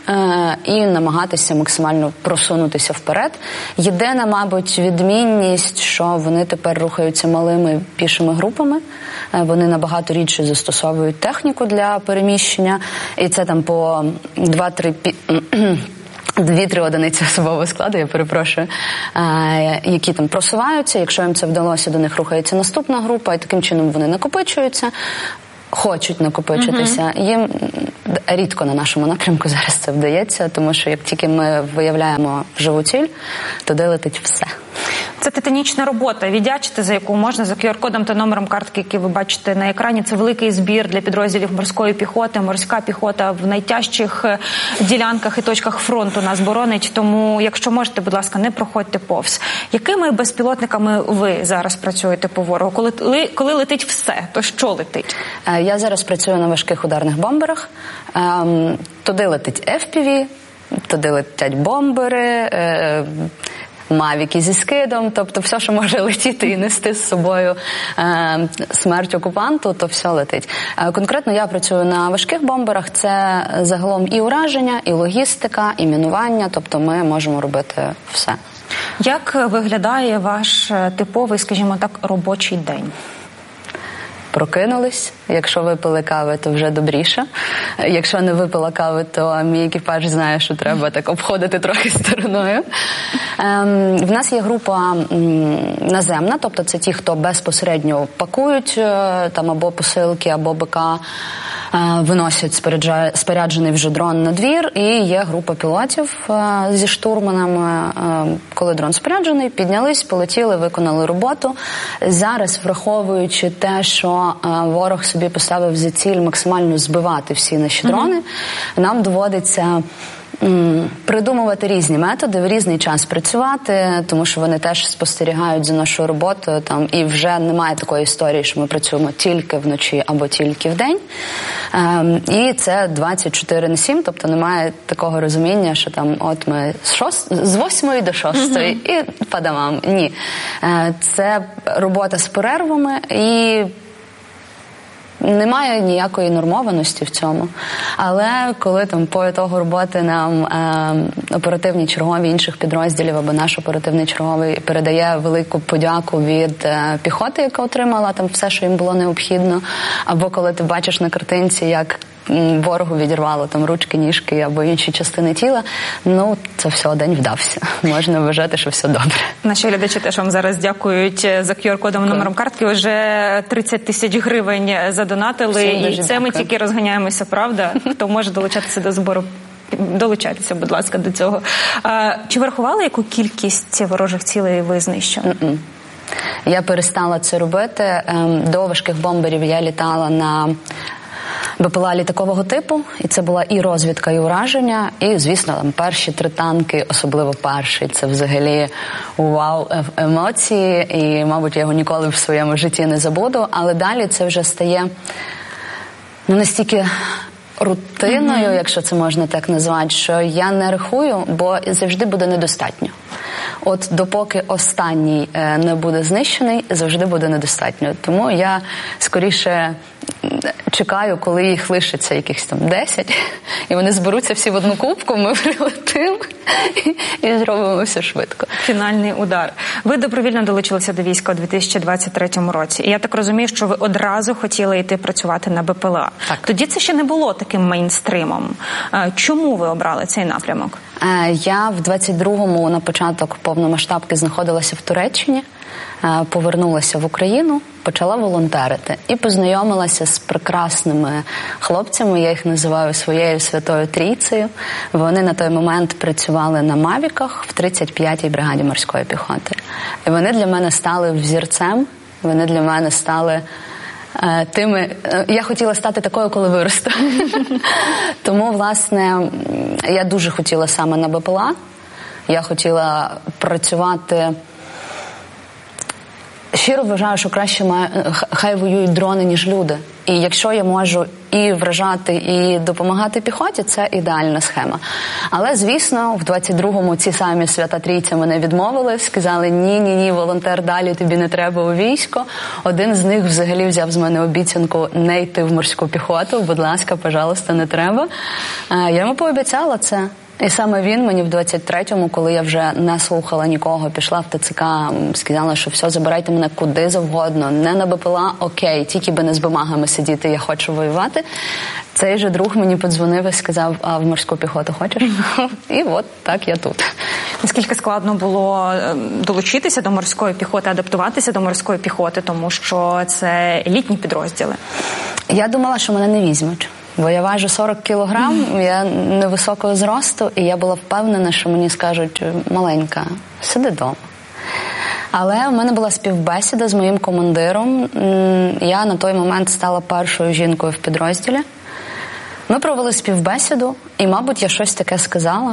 і намагатися максимально просунутися вперед. Єдина, мабуть, відмінність, що вони тепер рухаються малими пішими групами. Вони набагато рідше застосовують техніку для переміщення, і це там по два-три пі... Дві-три одиниці особового складу, я перепрошую, які там просуваються. Якщо їм це вдалося, до них рухається наступна група, і таким чином вони накопичуються, хочуть накопичитися. Uh-huh. Їм рідко на нашому напрямку зараз це вдається, тому що як тільки ми виявляємо живу ціль, туди летить все. Це титанічна робота. Віддячити, за яку можна, за ку ар-кодом та номером картки, які ви бачите на екрані. Це великий збір для підрозділів морської піхоти. Морська піхота в найтяжчих ділянках і точках фронту нас боронить. Тому, якщо можете, будь ласка, не проходьте повз. Якими безпілотниками ви зараз працюєте по ворогу? Коли, коли летить все, то що летить? Я зараз працюю на важких ударних бомберах. Туди летить еф пі ві, туди летять бомбери, мавіки зі скидом, тобто все, що може летіти і нести з собою е, смерть окупанту, то все летить. Е, конкретно я працюю на важких бомберах, це загалом і ураження, і логістика, і мінування, тобто ми можемо робити все. Як виглядає ваш типовий, скажімо так, робочий день? Прокинулись. Якщо випили кави, то вже добріше. Якщо не випила кави, то мій екіпаж знає, що треба так обходити трохи стороною. Ем, в нас є група м, наземна, тобто це ті, хто безпосередньо пакують е, там або посилки, або БК, е, виносять споряджений вже дрон на двір, і є група пілотів е, зі штурманами. Е, коли дрон споряджений, піднялись, полетіли, виконали роботу. Зараз, враховуючи те, що е, ворог собі поставив за ціль максимально збивати всі наші дрони, mm-hmm. нам доводиться м, придумувати різні методи, в різний час працювати, тому що вони теж спостерігають за нашою роботою, там, і вже немає такої історії, що ми працюємо тільки вночі або тільки вдень. Ем, і це двадцять чотири на сім, тобто немає такого розуміння, що там от ми з, шост... з восьмої до шостої mm-hmm. і по домам. Ні. Е, це робота з перервами, і немає ніякої нормованості в цьому. Але коли там по ітогу роботи нам е, оперативні чергові інших підрозділів або наш оперативний черговий передає велику подяку від е, піхоти, яка отримала там все, що їм було необхідно, або коли ти бачиш на картинці, як ворогу відірвало там ручки, ніжки або інші частини тіла, ну, це все, день вдався. Можна вважати, що все добре. Наші глядачі теж вам зараз дякують за ку ар-кодом, номером картки. Вже тридцять тисяч гривень задонатили, і це дякую. Ми тільки розганяємося, правда? Хто може долучатися до збору, долучайтеся, будь ласка, до цього. А, чи ви рахували, яку кількість ворожих цілей ви знищили? Mm-mm. Я перестала це робити. До важких бомберів я літала на БПЛА літакового типу, і це була і розвідка, і ураження, і, звісно, там перші три танки, особливо перший, це взагалі вау, емоції, і, мабуть, я його ніколи в своєму житті не забуду, але далі це вже стає ну, настільки рутиною, mm-hmm. якщо це можна так назвати, що я не рахую, бо завжди буде недостатньо. От допоки останній не буде знищений, завжди буде недостатньо. Тому я скоріше чекаю, коли їх лишиться якихось там десять, і вони зберуться всі в одну кубку, ми прилетимо і зробимо все швидко. Фінальний удар. Ви добровільно долучилися до війська у дві тисячі двадцять третьому році. І я так розумію, що ви одразу хотіли йти працювати на БПЛА. Так. Тоді це ще не було таким мейнстримом. Чому ви обрали цей напрямок? Я в двадцять другому на початок повномасштабки знаходилася в Туреччині, повернулася в Україну, почала волонтерити і познайомилася з прекрасними хлопцями, я їх називаю своєю святою трійцею. Вони на той момент працювали на мавіках в тридцять п'ятій бригаді морської піхоти. І вони для мене стали взірцем, вони для мене стали тими, я хотіла стати такою, коли виросту. Тому, власне, я дуже хотіла саме на БПЛА. Я хотіла працювати. Щиро вважаю, що краще має, хай воюють дрони, ніж люди. І якщо я можу і вражати, і допомагати піхоті, це ідеальна схема. Але, звісно, в двадцять другому ці самі Свята Трійця мене відмовили, сказали, ні-ні-ні, волонтер, далі тобі не треба у військо. Один з них взагалі взяв з мене обіцянку не йти в морську піхоту, будь ласка, пожалуйста, не треба. Я йому пообіцяла це. І саме він мені в двадцять третьому, коли я вже не слухала нікого, пішла в ТЦК, сказала, що все, забирайте мене куди завгодно, не на БПЛА, окей, тільки би не з бумагами сидіти, я хочу воювати. Цей же друг мені подзвонив і сказав, а в морську піхоту хочеш? І от так я тут. Наскільки складно було долучитися до морської піхоти, адаптуватися до морської піхоти, тому що це елітні підрозділи? Я думала, що мене не візьмуть. Бо я важу сорок кілограм, я невисокого зросту, і я була впевнена, що мені скажуть, маленька, сиди вдома. Але в мене була співбесіда з моїм командиром. Я на той момент стала першою жінкою в підрозділі. Ми провели співбесіду, і, мабуть, я щось таке сказала,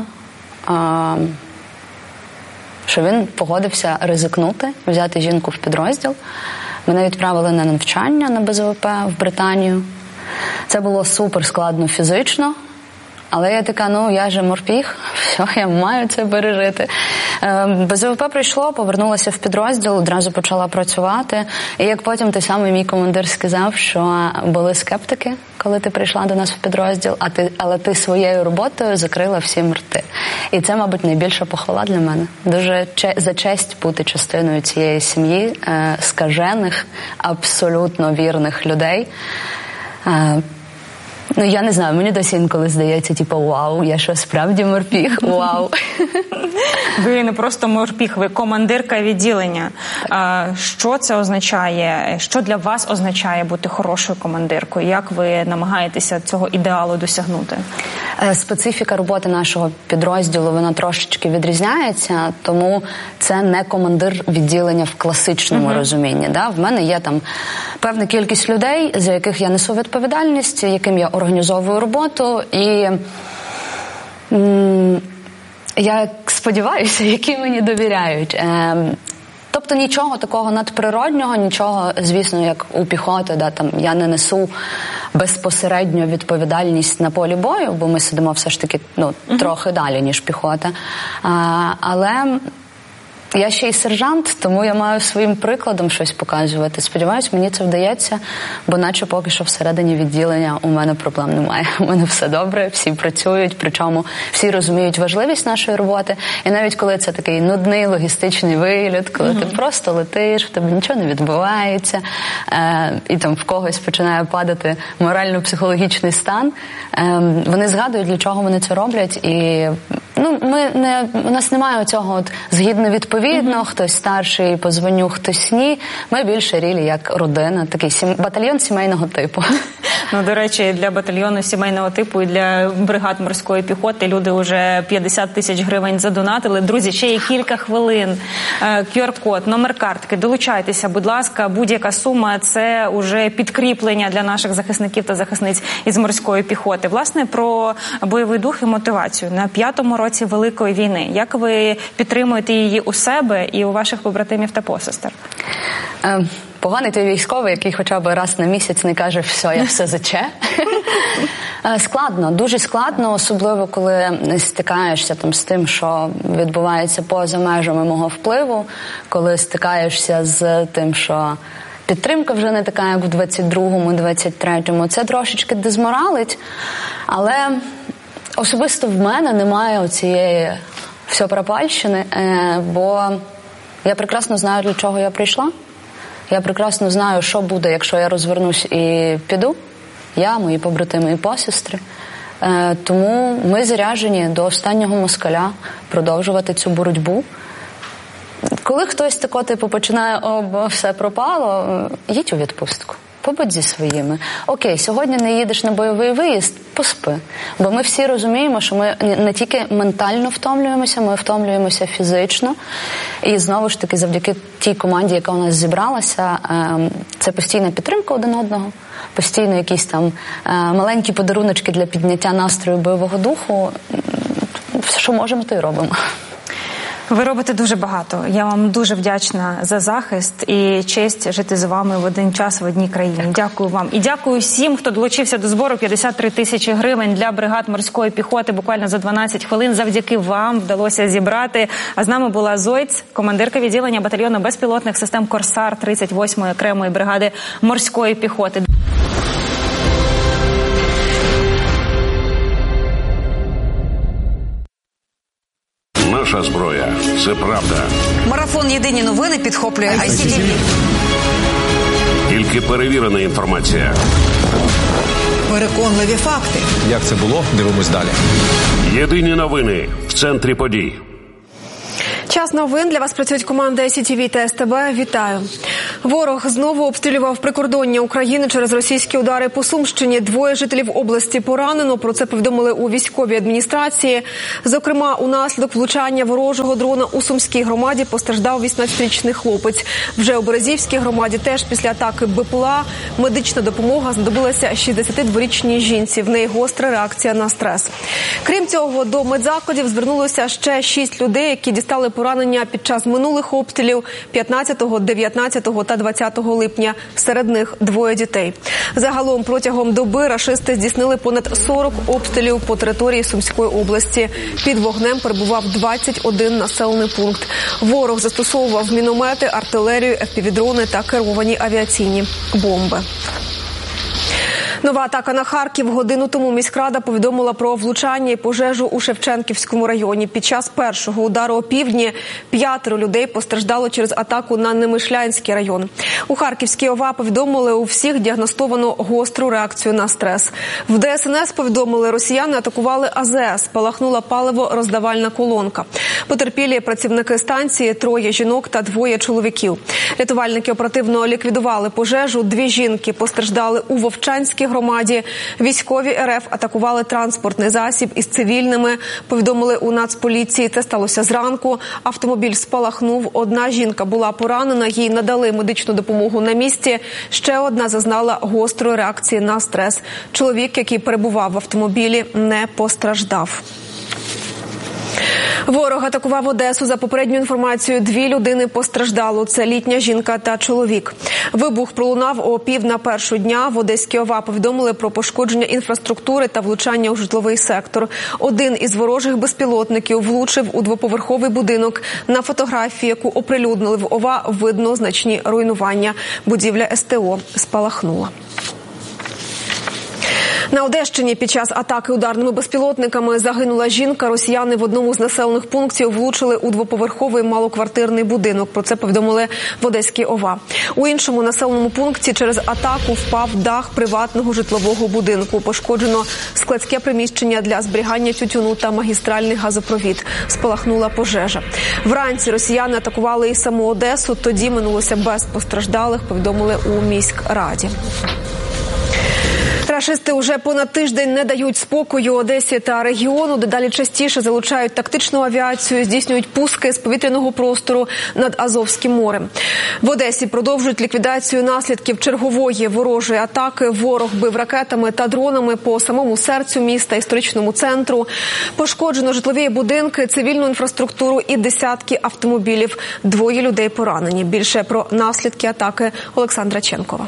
що він погодився ризикнути, взяти жінку в підрозділ. Мене відправили на навчання на Б З В П в Британію. Це було супер складно фізично, але я така, ну, я же морпіг, все, я маю це пережити. Б З В П прийшло, повернулася в підрозділ, одразу почала працювати. І як потім той самий мій командир сказав, що були скептики, коли ти прийшла до нас в підрозділ, а ти, але ти своєю роботою закрила всім рти. І це, мабуть, найбільша похвала для мене. Дуже че- за честь бути частиною цієї сім'ї, е- скажених, абсолютно вірних людей. А, ну, я не знаю, мені досі інколи здається, типу, вау, я що, справді морпіг? Вау. Ви не просто морпіг, ви командирка відділення. А, що це означає? Що для вас означає бути хорошою командиркою? Як ви намагаєтеся цього ідеалу досягнути? Специфіка роботи нашого підрозділу, вона трошечки відрізняється, тому це не командир відділення в класичному uh-huh. розумінні. Да? В мене є там певна кількість людей, за яких я несу відповідальність, яким я організовую роботу, і м- я сподіваюся, які мені довіряють. Е- Тобто нічого такого надприроднього, нічого, звісно, як у піхоти, да, там, я не несу безпосередньо відповідальність на полі бою, бо ми сидимо все ж таки ну, uh-huh. трохи далі, ніж піхота. А, але я ще й сержант, тому я маю своїм прикладом щось показувати. Сподіваюсь, мені це вдається, бо наче поки що всередині відділення у мене проблем немає. У мене все добре, всі працюють, причому всі розуміють важливість нашої роботи. І навіть коли це такий нудний логістичний виліт, коли mm-hmm. ти просто летиш, в тебе нічого не відбувається, е- і там в когось починає падати морально-психологічний стан, е- вони згадують, для чого вони це роблять, і ну, ми не, у нас немає цього от згідно відповідно, mm-hmm. хтось старший по званню, хтось ні. Ми більше рілі як родина, такий сім... батальйон сімейного типу. Ну, до речі, для батальйону сімейного типу і для бригад морської піхоти люди вже п'ятдесят тисяч гривень задонатили. Друзі, ще є кілька хвилин. Q R-код, номер картки. Долучайтеся, будь ласка, будь-яка сума – це уже підкріплення для наших захисників та захисниць із морської піхоти. Власне, про бойовий дух і мотивацію на п'ятому році Великої війни. Як ви підтримуєте її у себе і у ваших побратимів та посестер? Ем. Поганий той військовий, який хоча б раз на місяць не каже «все, я все заче». Складно, дуже складно, особливо коли стикаєшся там з тим, що відбувається поза межами мого впливу, коли стикаєшся з тим, що підтримка вже не така, як в двадцять другому, двадцять третьому. Це трошечки дезморалить, але особисто в мене немає оцієї всьопропальщини, бо я прекрасно знаю, для чого я прийшла. Я прекрасно знаю, що буде, якщо я розвернусь і піду. Я, мої побратими і посестри. Е, тому ми заряджені до останнього москаля продовжувати цю боротьбу. Коли хтось тако, типу, починає, о, бо все пропало, їдь у відпустку. Побудь зі своїми. Окей, сьогодні не їдеш на бойовий виїзд, поспи. Бо ми всі розуміємо, що ми не тільки ментально втомлюємося, ми втомлюємося фізично. І знову ж таки, завдяки тій команді, яка у нас зібралася, це постійна підтримка один одного, постійно якісь там маленькі подаруночки для підняття настрою бойового духу. Все, що можемо, то й робимо. Ви робите дуже багато. Я вам дуже вдячна за захист і честь жити з вами в один час в одній країні. Дякую вам. І дякую всім, хто долучився до збору. п'ятдесят три тисячі гривень для бригад морської піхоти. Буквально за дванадцять хвилин завдяки вам вдалося зібрати. А з нами була Зойц, командирка відділення батальйону безпілотних систем «Корсар» тридцять восьмої окремої бригади морської піхоти. Наша зброя – це правда. Марафон «Єдині новини» підхоплює ай сі ті ві. Тільки перевірена інформація. Переконливі факти. Як це було? Дивимось далі. Єдині новини в центрі подій. Час новин. Для вас працюють команди ай сі ті ві та ес те бе. Вітаю. Ворог знову обстрілював прикордоння України через російські удари по Сумщині. Двоє жителів області поранено. Про це повідомили у військовій адміністрації. Зокрема, унаслідок влучання ворожого дрона у Сумській громаді постраждав вісімнадцятирічний хлопець. Вже у Березівській громаді теж після атаки бе пе ел а медична допомога знадобилася шістдесятидворічній жінці. В неї гостра реакція на стрес. Крім цього, до медзакладів звернулося ще шість людей, які дістали поранення під час минулих обстрілів п'ятнадцятого, дев'ятнадцятого та двадцятого липня. Серед них двоє дітей. Загалом протягом доби рашисти здійснили понад сорок обстрілів по території Сумської області. Під вогнем перебував двадцять один населений пункт. Ворог застосовував міномети, артилерію, еф пі ві-дрони та керовані авіаційні бомби. Нова атака на Харків. Годину тому міськрада повідомила про влучання і пожежу у Шевченківському районі. Під час першого удару опівдні п'ятеро людей постраждало через атаку на Немишлянський район. У Харківській ОВА повідомили, у всіх діагностовано гостру реакцію на стрес. В де ес ен ес повідомили, росіяни атакували а зе ес, спалахнула паливо-роздавальна колонка. Потерпілі працівники станції, троє жінок та двоє чоловіків. Рятувальники оперативно ліквідували пожежу. Дві жінки постраждали у Вовчанській громаді. Військові ер еф атакували транспортний засіб із цивільними, повідомили у Нацполіції. Це сталося зранку. Автомобіль спалахнув. Одна жінка була поранена, їй надали медичну допомогу на місці. Ще одна зазнала гострої реакції на стрес. Чоловік, який перебував в автомобілі, не постраждав. Ворог атакував Одесу. За попередньою інформацією, дві людини постраждало. Це літня жінка та чоловік. Вибух пролунав о пів на першу дня. В Одеській ОВА повідомили про пошкодження інфраструктури та влучання у житловий сектор. Один із ворожих безпілотників влучив у двоповерховий будинок. На фотографії, яку оприлюднили в ОВА, видно значні руйнування. Будівля ес те о спалахнула. На Одещині під час атаки ударними безпілотниками загинула жінка. Росіяни в одному з населених пунктів влучили у двоповерховий малоквартирний будинок. Про це повідомили в Одеській ОВА. У іншому населеному пункті через атаку впав дах приватного житлового будинку. Пошкоджено складське приміщення для зберігання тютюну та магістральний газопровід. Спалахнула пожежа. Вранці росіяни атакували і саму Одесу. Тоді минулося без постраждалих, повідомили у міськраді. Рашисти уже понад тиждень не дають спокою Одесі та регіону. Дедалі частіше залучають тактичну авіацію, здійснюють пуски з повітряного простору над Азовським морем. В Одесі продовжують ліквідацію наслідків чергової ворожої атаки. Ворог бив ракетами та дронами по самому серцю міста, історичному центру. Пошкоджено житлові будинки, цивільну інфраструктуру і десятки автомобілів. Двоє людей поранені. Більше про наслідки атаки Олександра Ченкова.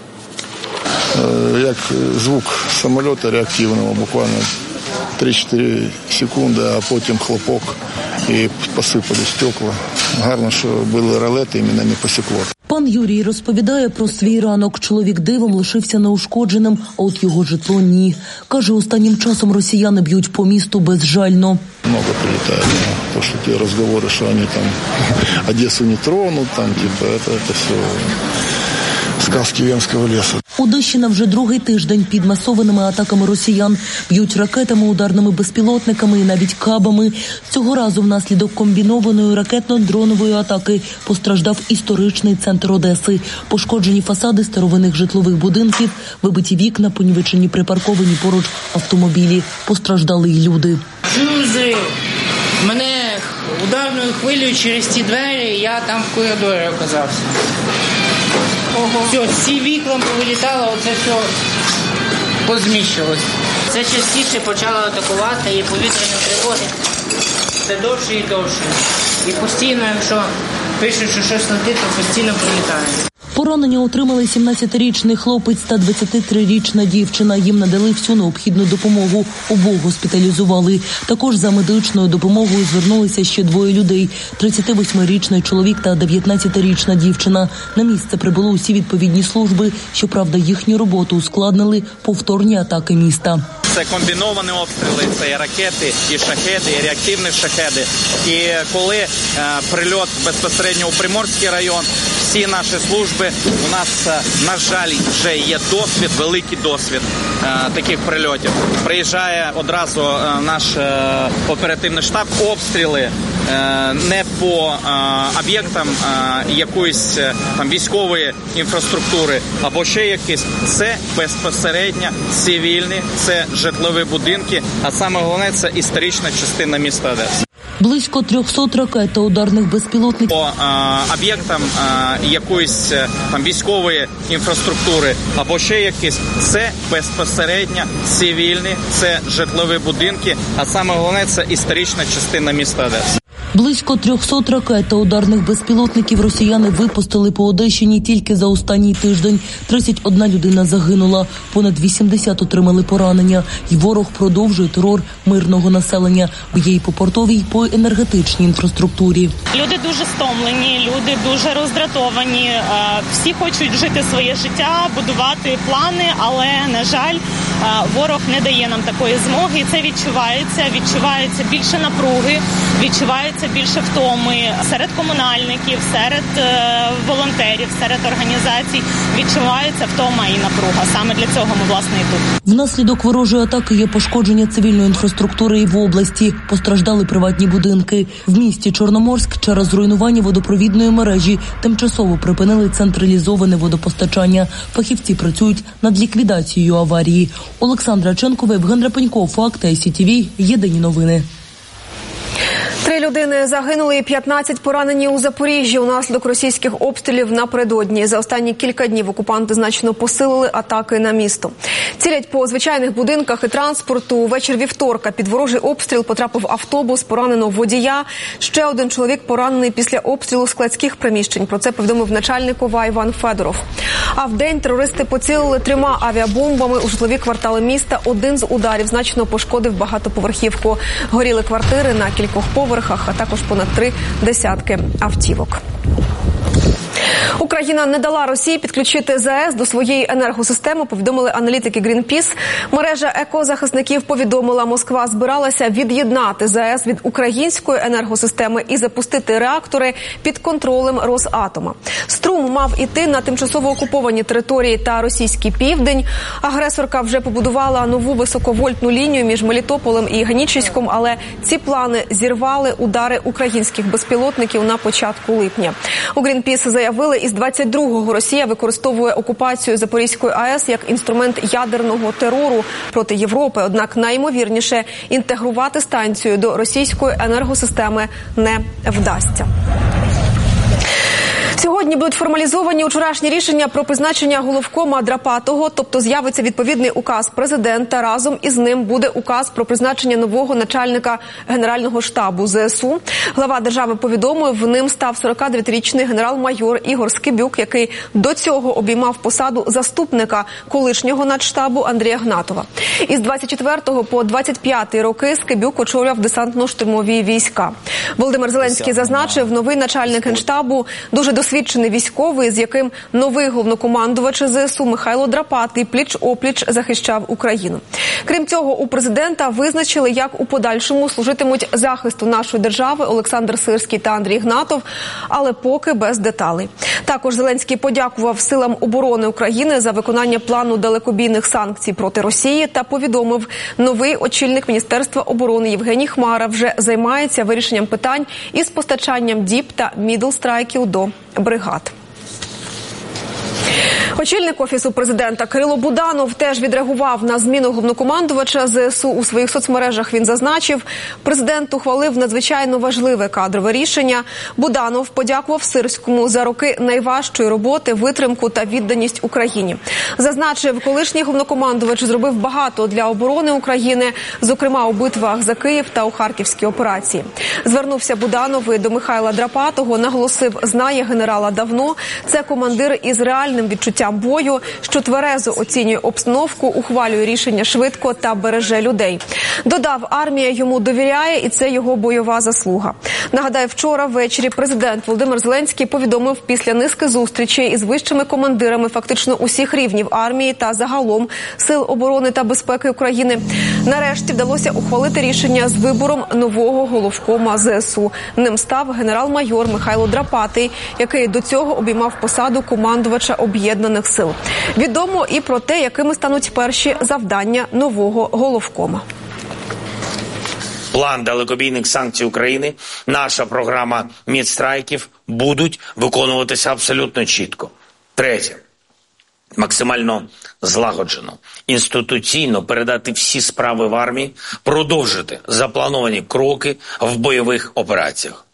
Як звук самоліта реактивного, буквально три-чотири секунди, а потім хлопок і посипали стекла. Гарно, що були ролети і мене не посікло. Пан Юрій розповідає про свій ранок. Чоловік дивом лишився неушкодженим, а от його житло ні. Каже, останнім часом росіяни б'ють по місту безжально. Много прилетает, то, что те разговоры, что они там Одессу не тронут, там, типа, это, это все сказки Венського лісу. Одещина вже другий тиждень під масованими атаками росіян. Б'ють ракетами, ударними безпілотниками і навіть кабами. Цього разу внаслідок комбінованої ракетно-дронової атаки постраждав історичний центр Одеси. Пошкоджені фасади старовинних житлових будинків, вибиті вікна, понівечені припарковані поруч автомобілі. Постраждали й люди. Друзі, мене ударною хвилею через ці двері, я там в коридорі оказався. Ого. Все, всі вікна повилітало, оце все позміщилось. Це частіше почало атакувати, і повітряні тривоги все довше і довше. І постійно, якщо пишуть, що щось летить, то постійно прилітає. Поранення отримали сімнадцятирічний хлопець та двадцятитрирічна дівчина. Їм надали всю необхідну допомогу. Обох госпіталізували. Також за медичною допомогою звернулися ще двоє людей – тридцятивосьмирічний чоловік та дев'ятнадцятирічна дівчина. На місце прибули усі відповідні служби. Щоправда, їхню роботу ускладнили повторні атаки міста. Це комбіновані обстріли, це і ракети, і шахеди, і реактивні шахеди. І коли е, прильот безпосередньо у Приморський район, всі наші служби, у нас, е, на жаль, вже є досвід, великий досвід е, таких прильотів. Приїжджає одразу е, наш е, оперативний штаб, обстріли е, не по е, об'єктам е, якоїсь е, там військової інфраструктури або ще якісь. Це безпосередньо цивільні, це житлові будинки, а саме головне – це історична частина міста Одеси. Близько трьохсот ракет та ударних безпілотників. По е, об'єктам е, якоїсь е, там військової інфраструктури або ще якісь, це безпосередньо цивільні, це житлові будинки, а саме головне – це історична частина міста Одеси. Близько трьохсот ракет та ударних безпілотників росіяни випустили по Одещині тільки за останній тиждень. тридцять одна людина загинула, понад вісімдесят отримали поранення. І ворог продовжує терор мирного населення, б'є й по портовій, по енергетичній інфраструктурі. Люди дуже стомлені, люди дуже роздратовані. Всі хочуть жити своє життя, будувати плани, але, на жаль, ворог не дає нам такої змоги. І це відчувається. Відчувається більше напруги, відчувається більше втоми серед комунальників, серед е, волонтерів, серед організацій. Відчувається втома і напруга. Саме для цього ми, власне, і тут. Внаслідок ворожої атаки є пошкодження цивільної інфраструктури і в області. Постраждали приватні будинки. В місті Чорноморськ через руйнування водопровідної мережі тимчасово припинили централізоване водопостачання. Фахівці працюють над ліквідацією аварії. Олександра Ченкова, Євген Рапенько, Факти, ай сі ті ві, єдині новини. Три людини загинули і п'ятнадцять поранені у Запоріжжі унаслідок російських обстрілів напередодні. За останні кілька днів окупанти значно посилили атаки на місто. Цілять по звичайних будинках і транспорту. Вечір вівторка під ворожий обстріл потрапив автобус, поранено водія. Ще один чоловік поранений після обстрілу складських приміщень. Про це повідомив начальник ОВА Іван Федоров. А вдень терористи поцілили трьома авіабомбами у житлові квартали міста. Один з ударів значно пошкодив багатоповерхівку. Горіли квартири на кількох поверхах, а також понад три десятки автівок. Україна не дала Росії підключити ЗАЕС до своєї енергосистеми, повідомили аналітики Greenpeace. Мережа екозахисників повідомила, Москва збиралася від'єднати ЗАЕС від української енергосистеми і запустити реактори під контролем Росатома. Струм мав іти на тимчасово окуповані території та російський південь. Агресорка вже побудувала нову високовольтну лінію між Мелітополем і Генічеськом, але ці плани зірвали удари українських безпілотників на початку липня. У Greenpeace заявили, із двадцять другого Росія використовує окупацію Запорізької АЕС як інструмент ядерного терору проти Європи. Однак найімовірніше інтегрувати станцію до російської енергосистеми не вдасться. Сьогодні будуть формалізовані вчорашні рішення про призначення головкома Драпатого, тобто з'явиться відповідний указ президента. Разом із ним буде указ про призначення нового начальника Генерального штабу ЗСУ. Глава держави повідомив, ним став сорокадев'ятирічний генерал-майор Ігор Скибюк, який до цього обіймав посаду заступника колишнього начштабу Андрія Гнатова. Із двадцять четвертого по двадцять п'ятий роки Скибюк очолював десантно-штурмові війська. Володимир Зеленський зазначив, новий начальник Генштабу дуже досвідчений військовий, з яким новий головнокомандувач ЗСУ Михайло Драпатий пліч-опліч захищав Україну. Крім цього, у президента визначили, як у подальшому служитимуть захисту нашої держави Олександр Сирський та Андрій Гнатов, але поки без деталей. Також Зеленський подякував силам оборони України за виконання плану далекобійних санкцій проти Росії та повідомив, новий очільник Міністерства оборони Євгеній Хмара вже займається вирішенням питань із постачанням діп та мідл-страйків до бригад. Очільник Офісу президента Кирило Буданов теж відреагував на зміну головнокомандувача ЗСУ. У своїх соцмережах він зазначив, президент ухвалив надзвичайно важливе кадрове рішення. Буданов подякував Сирському за роки найважчої роботи, витримку та відданість Україні. Зазначив, колишній головнокомандувач зробив багато для оборони України, зокрема у битвах за Київ та у Харківській операції. Звернувся Буданов і до Михайла Драпатого, наголосив, знає генерала давно. Це командир із реальним відчуттям бою, що тверезо оцінює обстановку, ухвалює рішення швидко та береже людей. Додав, армія йому довіряє, і це його бойова заслуга. Нагадаю, вчора ввечері президент Володимир Зеленський повідомив після низки зустрічей із вищими командирами фактично усіх рівнів армії та загалом Сил оборони та безпеки України. Нарешті вдалося ухвалити рішення з вибором нового головкома ЗСУ. Ним став генерал-майор Михайло Драпатий, який до цього обіймав посаду командувача Об'єднаних сил. Відомо і про те, якими стануть перші завдання нового головкома. План далекобійних санкцій України, наша програма мідстрайків будуть виконуватися абсолютно чітко. Третє. Максимально злагоджено, інституційно передати всі справи в армії, продовжити заплановані кроки в бойових операціях.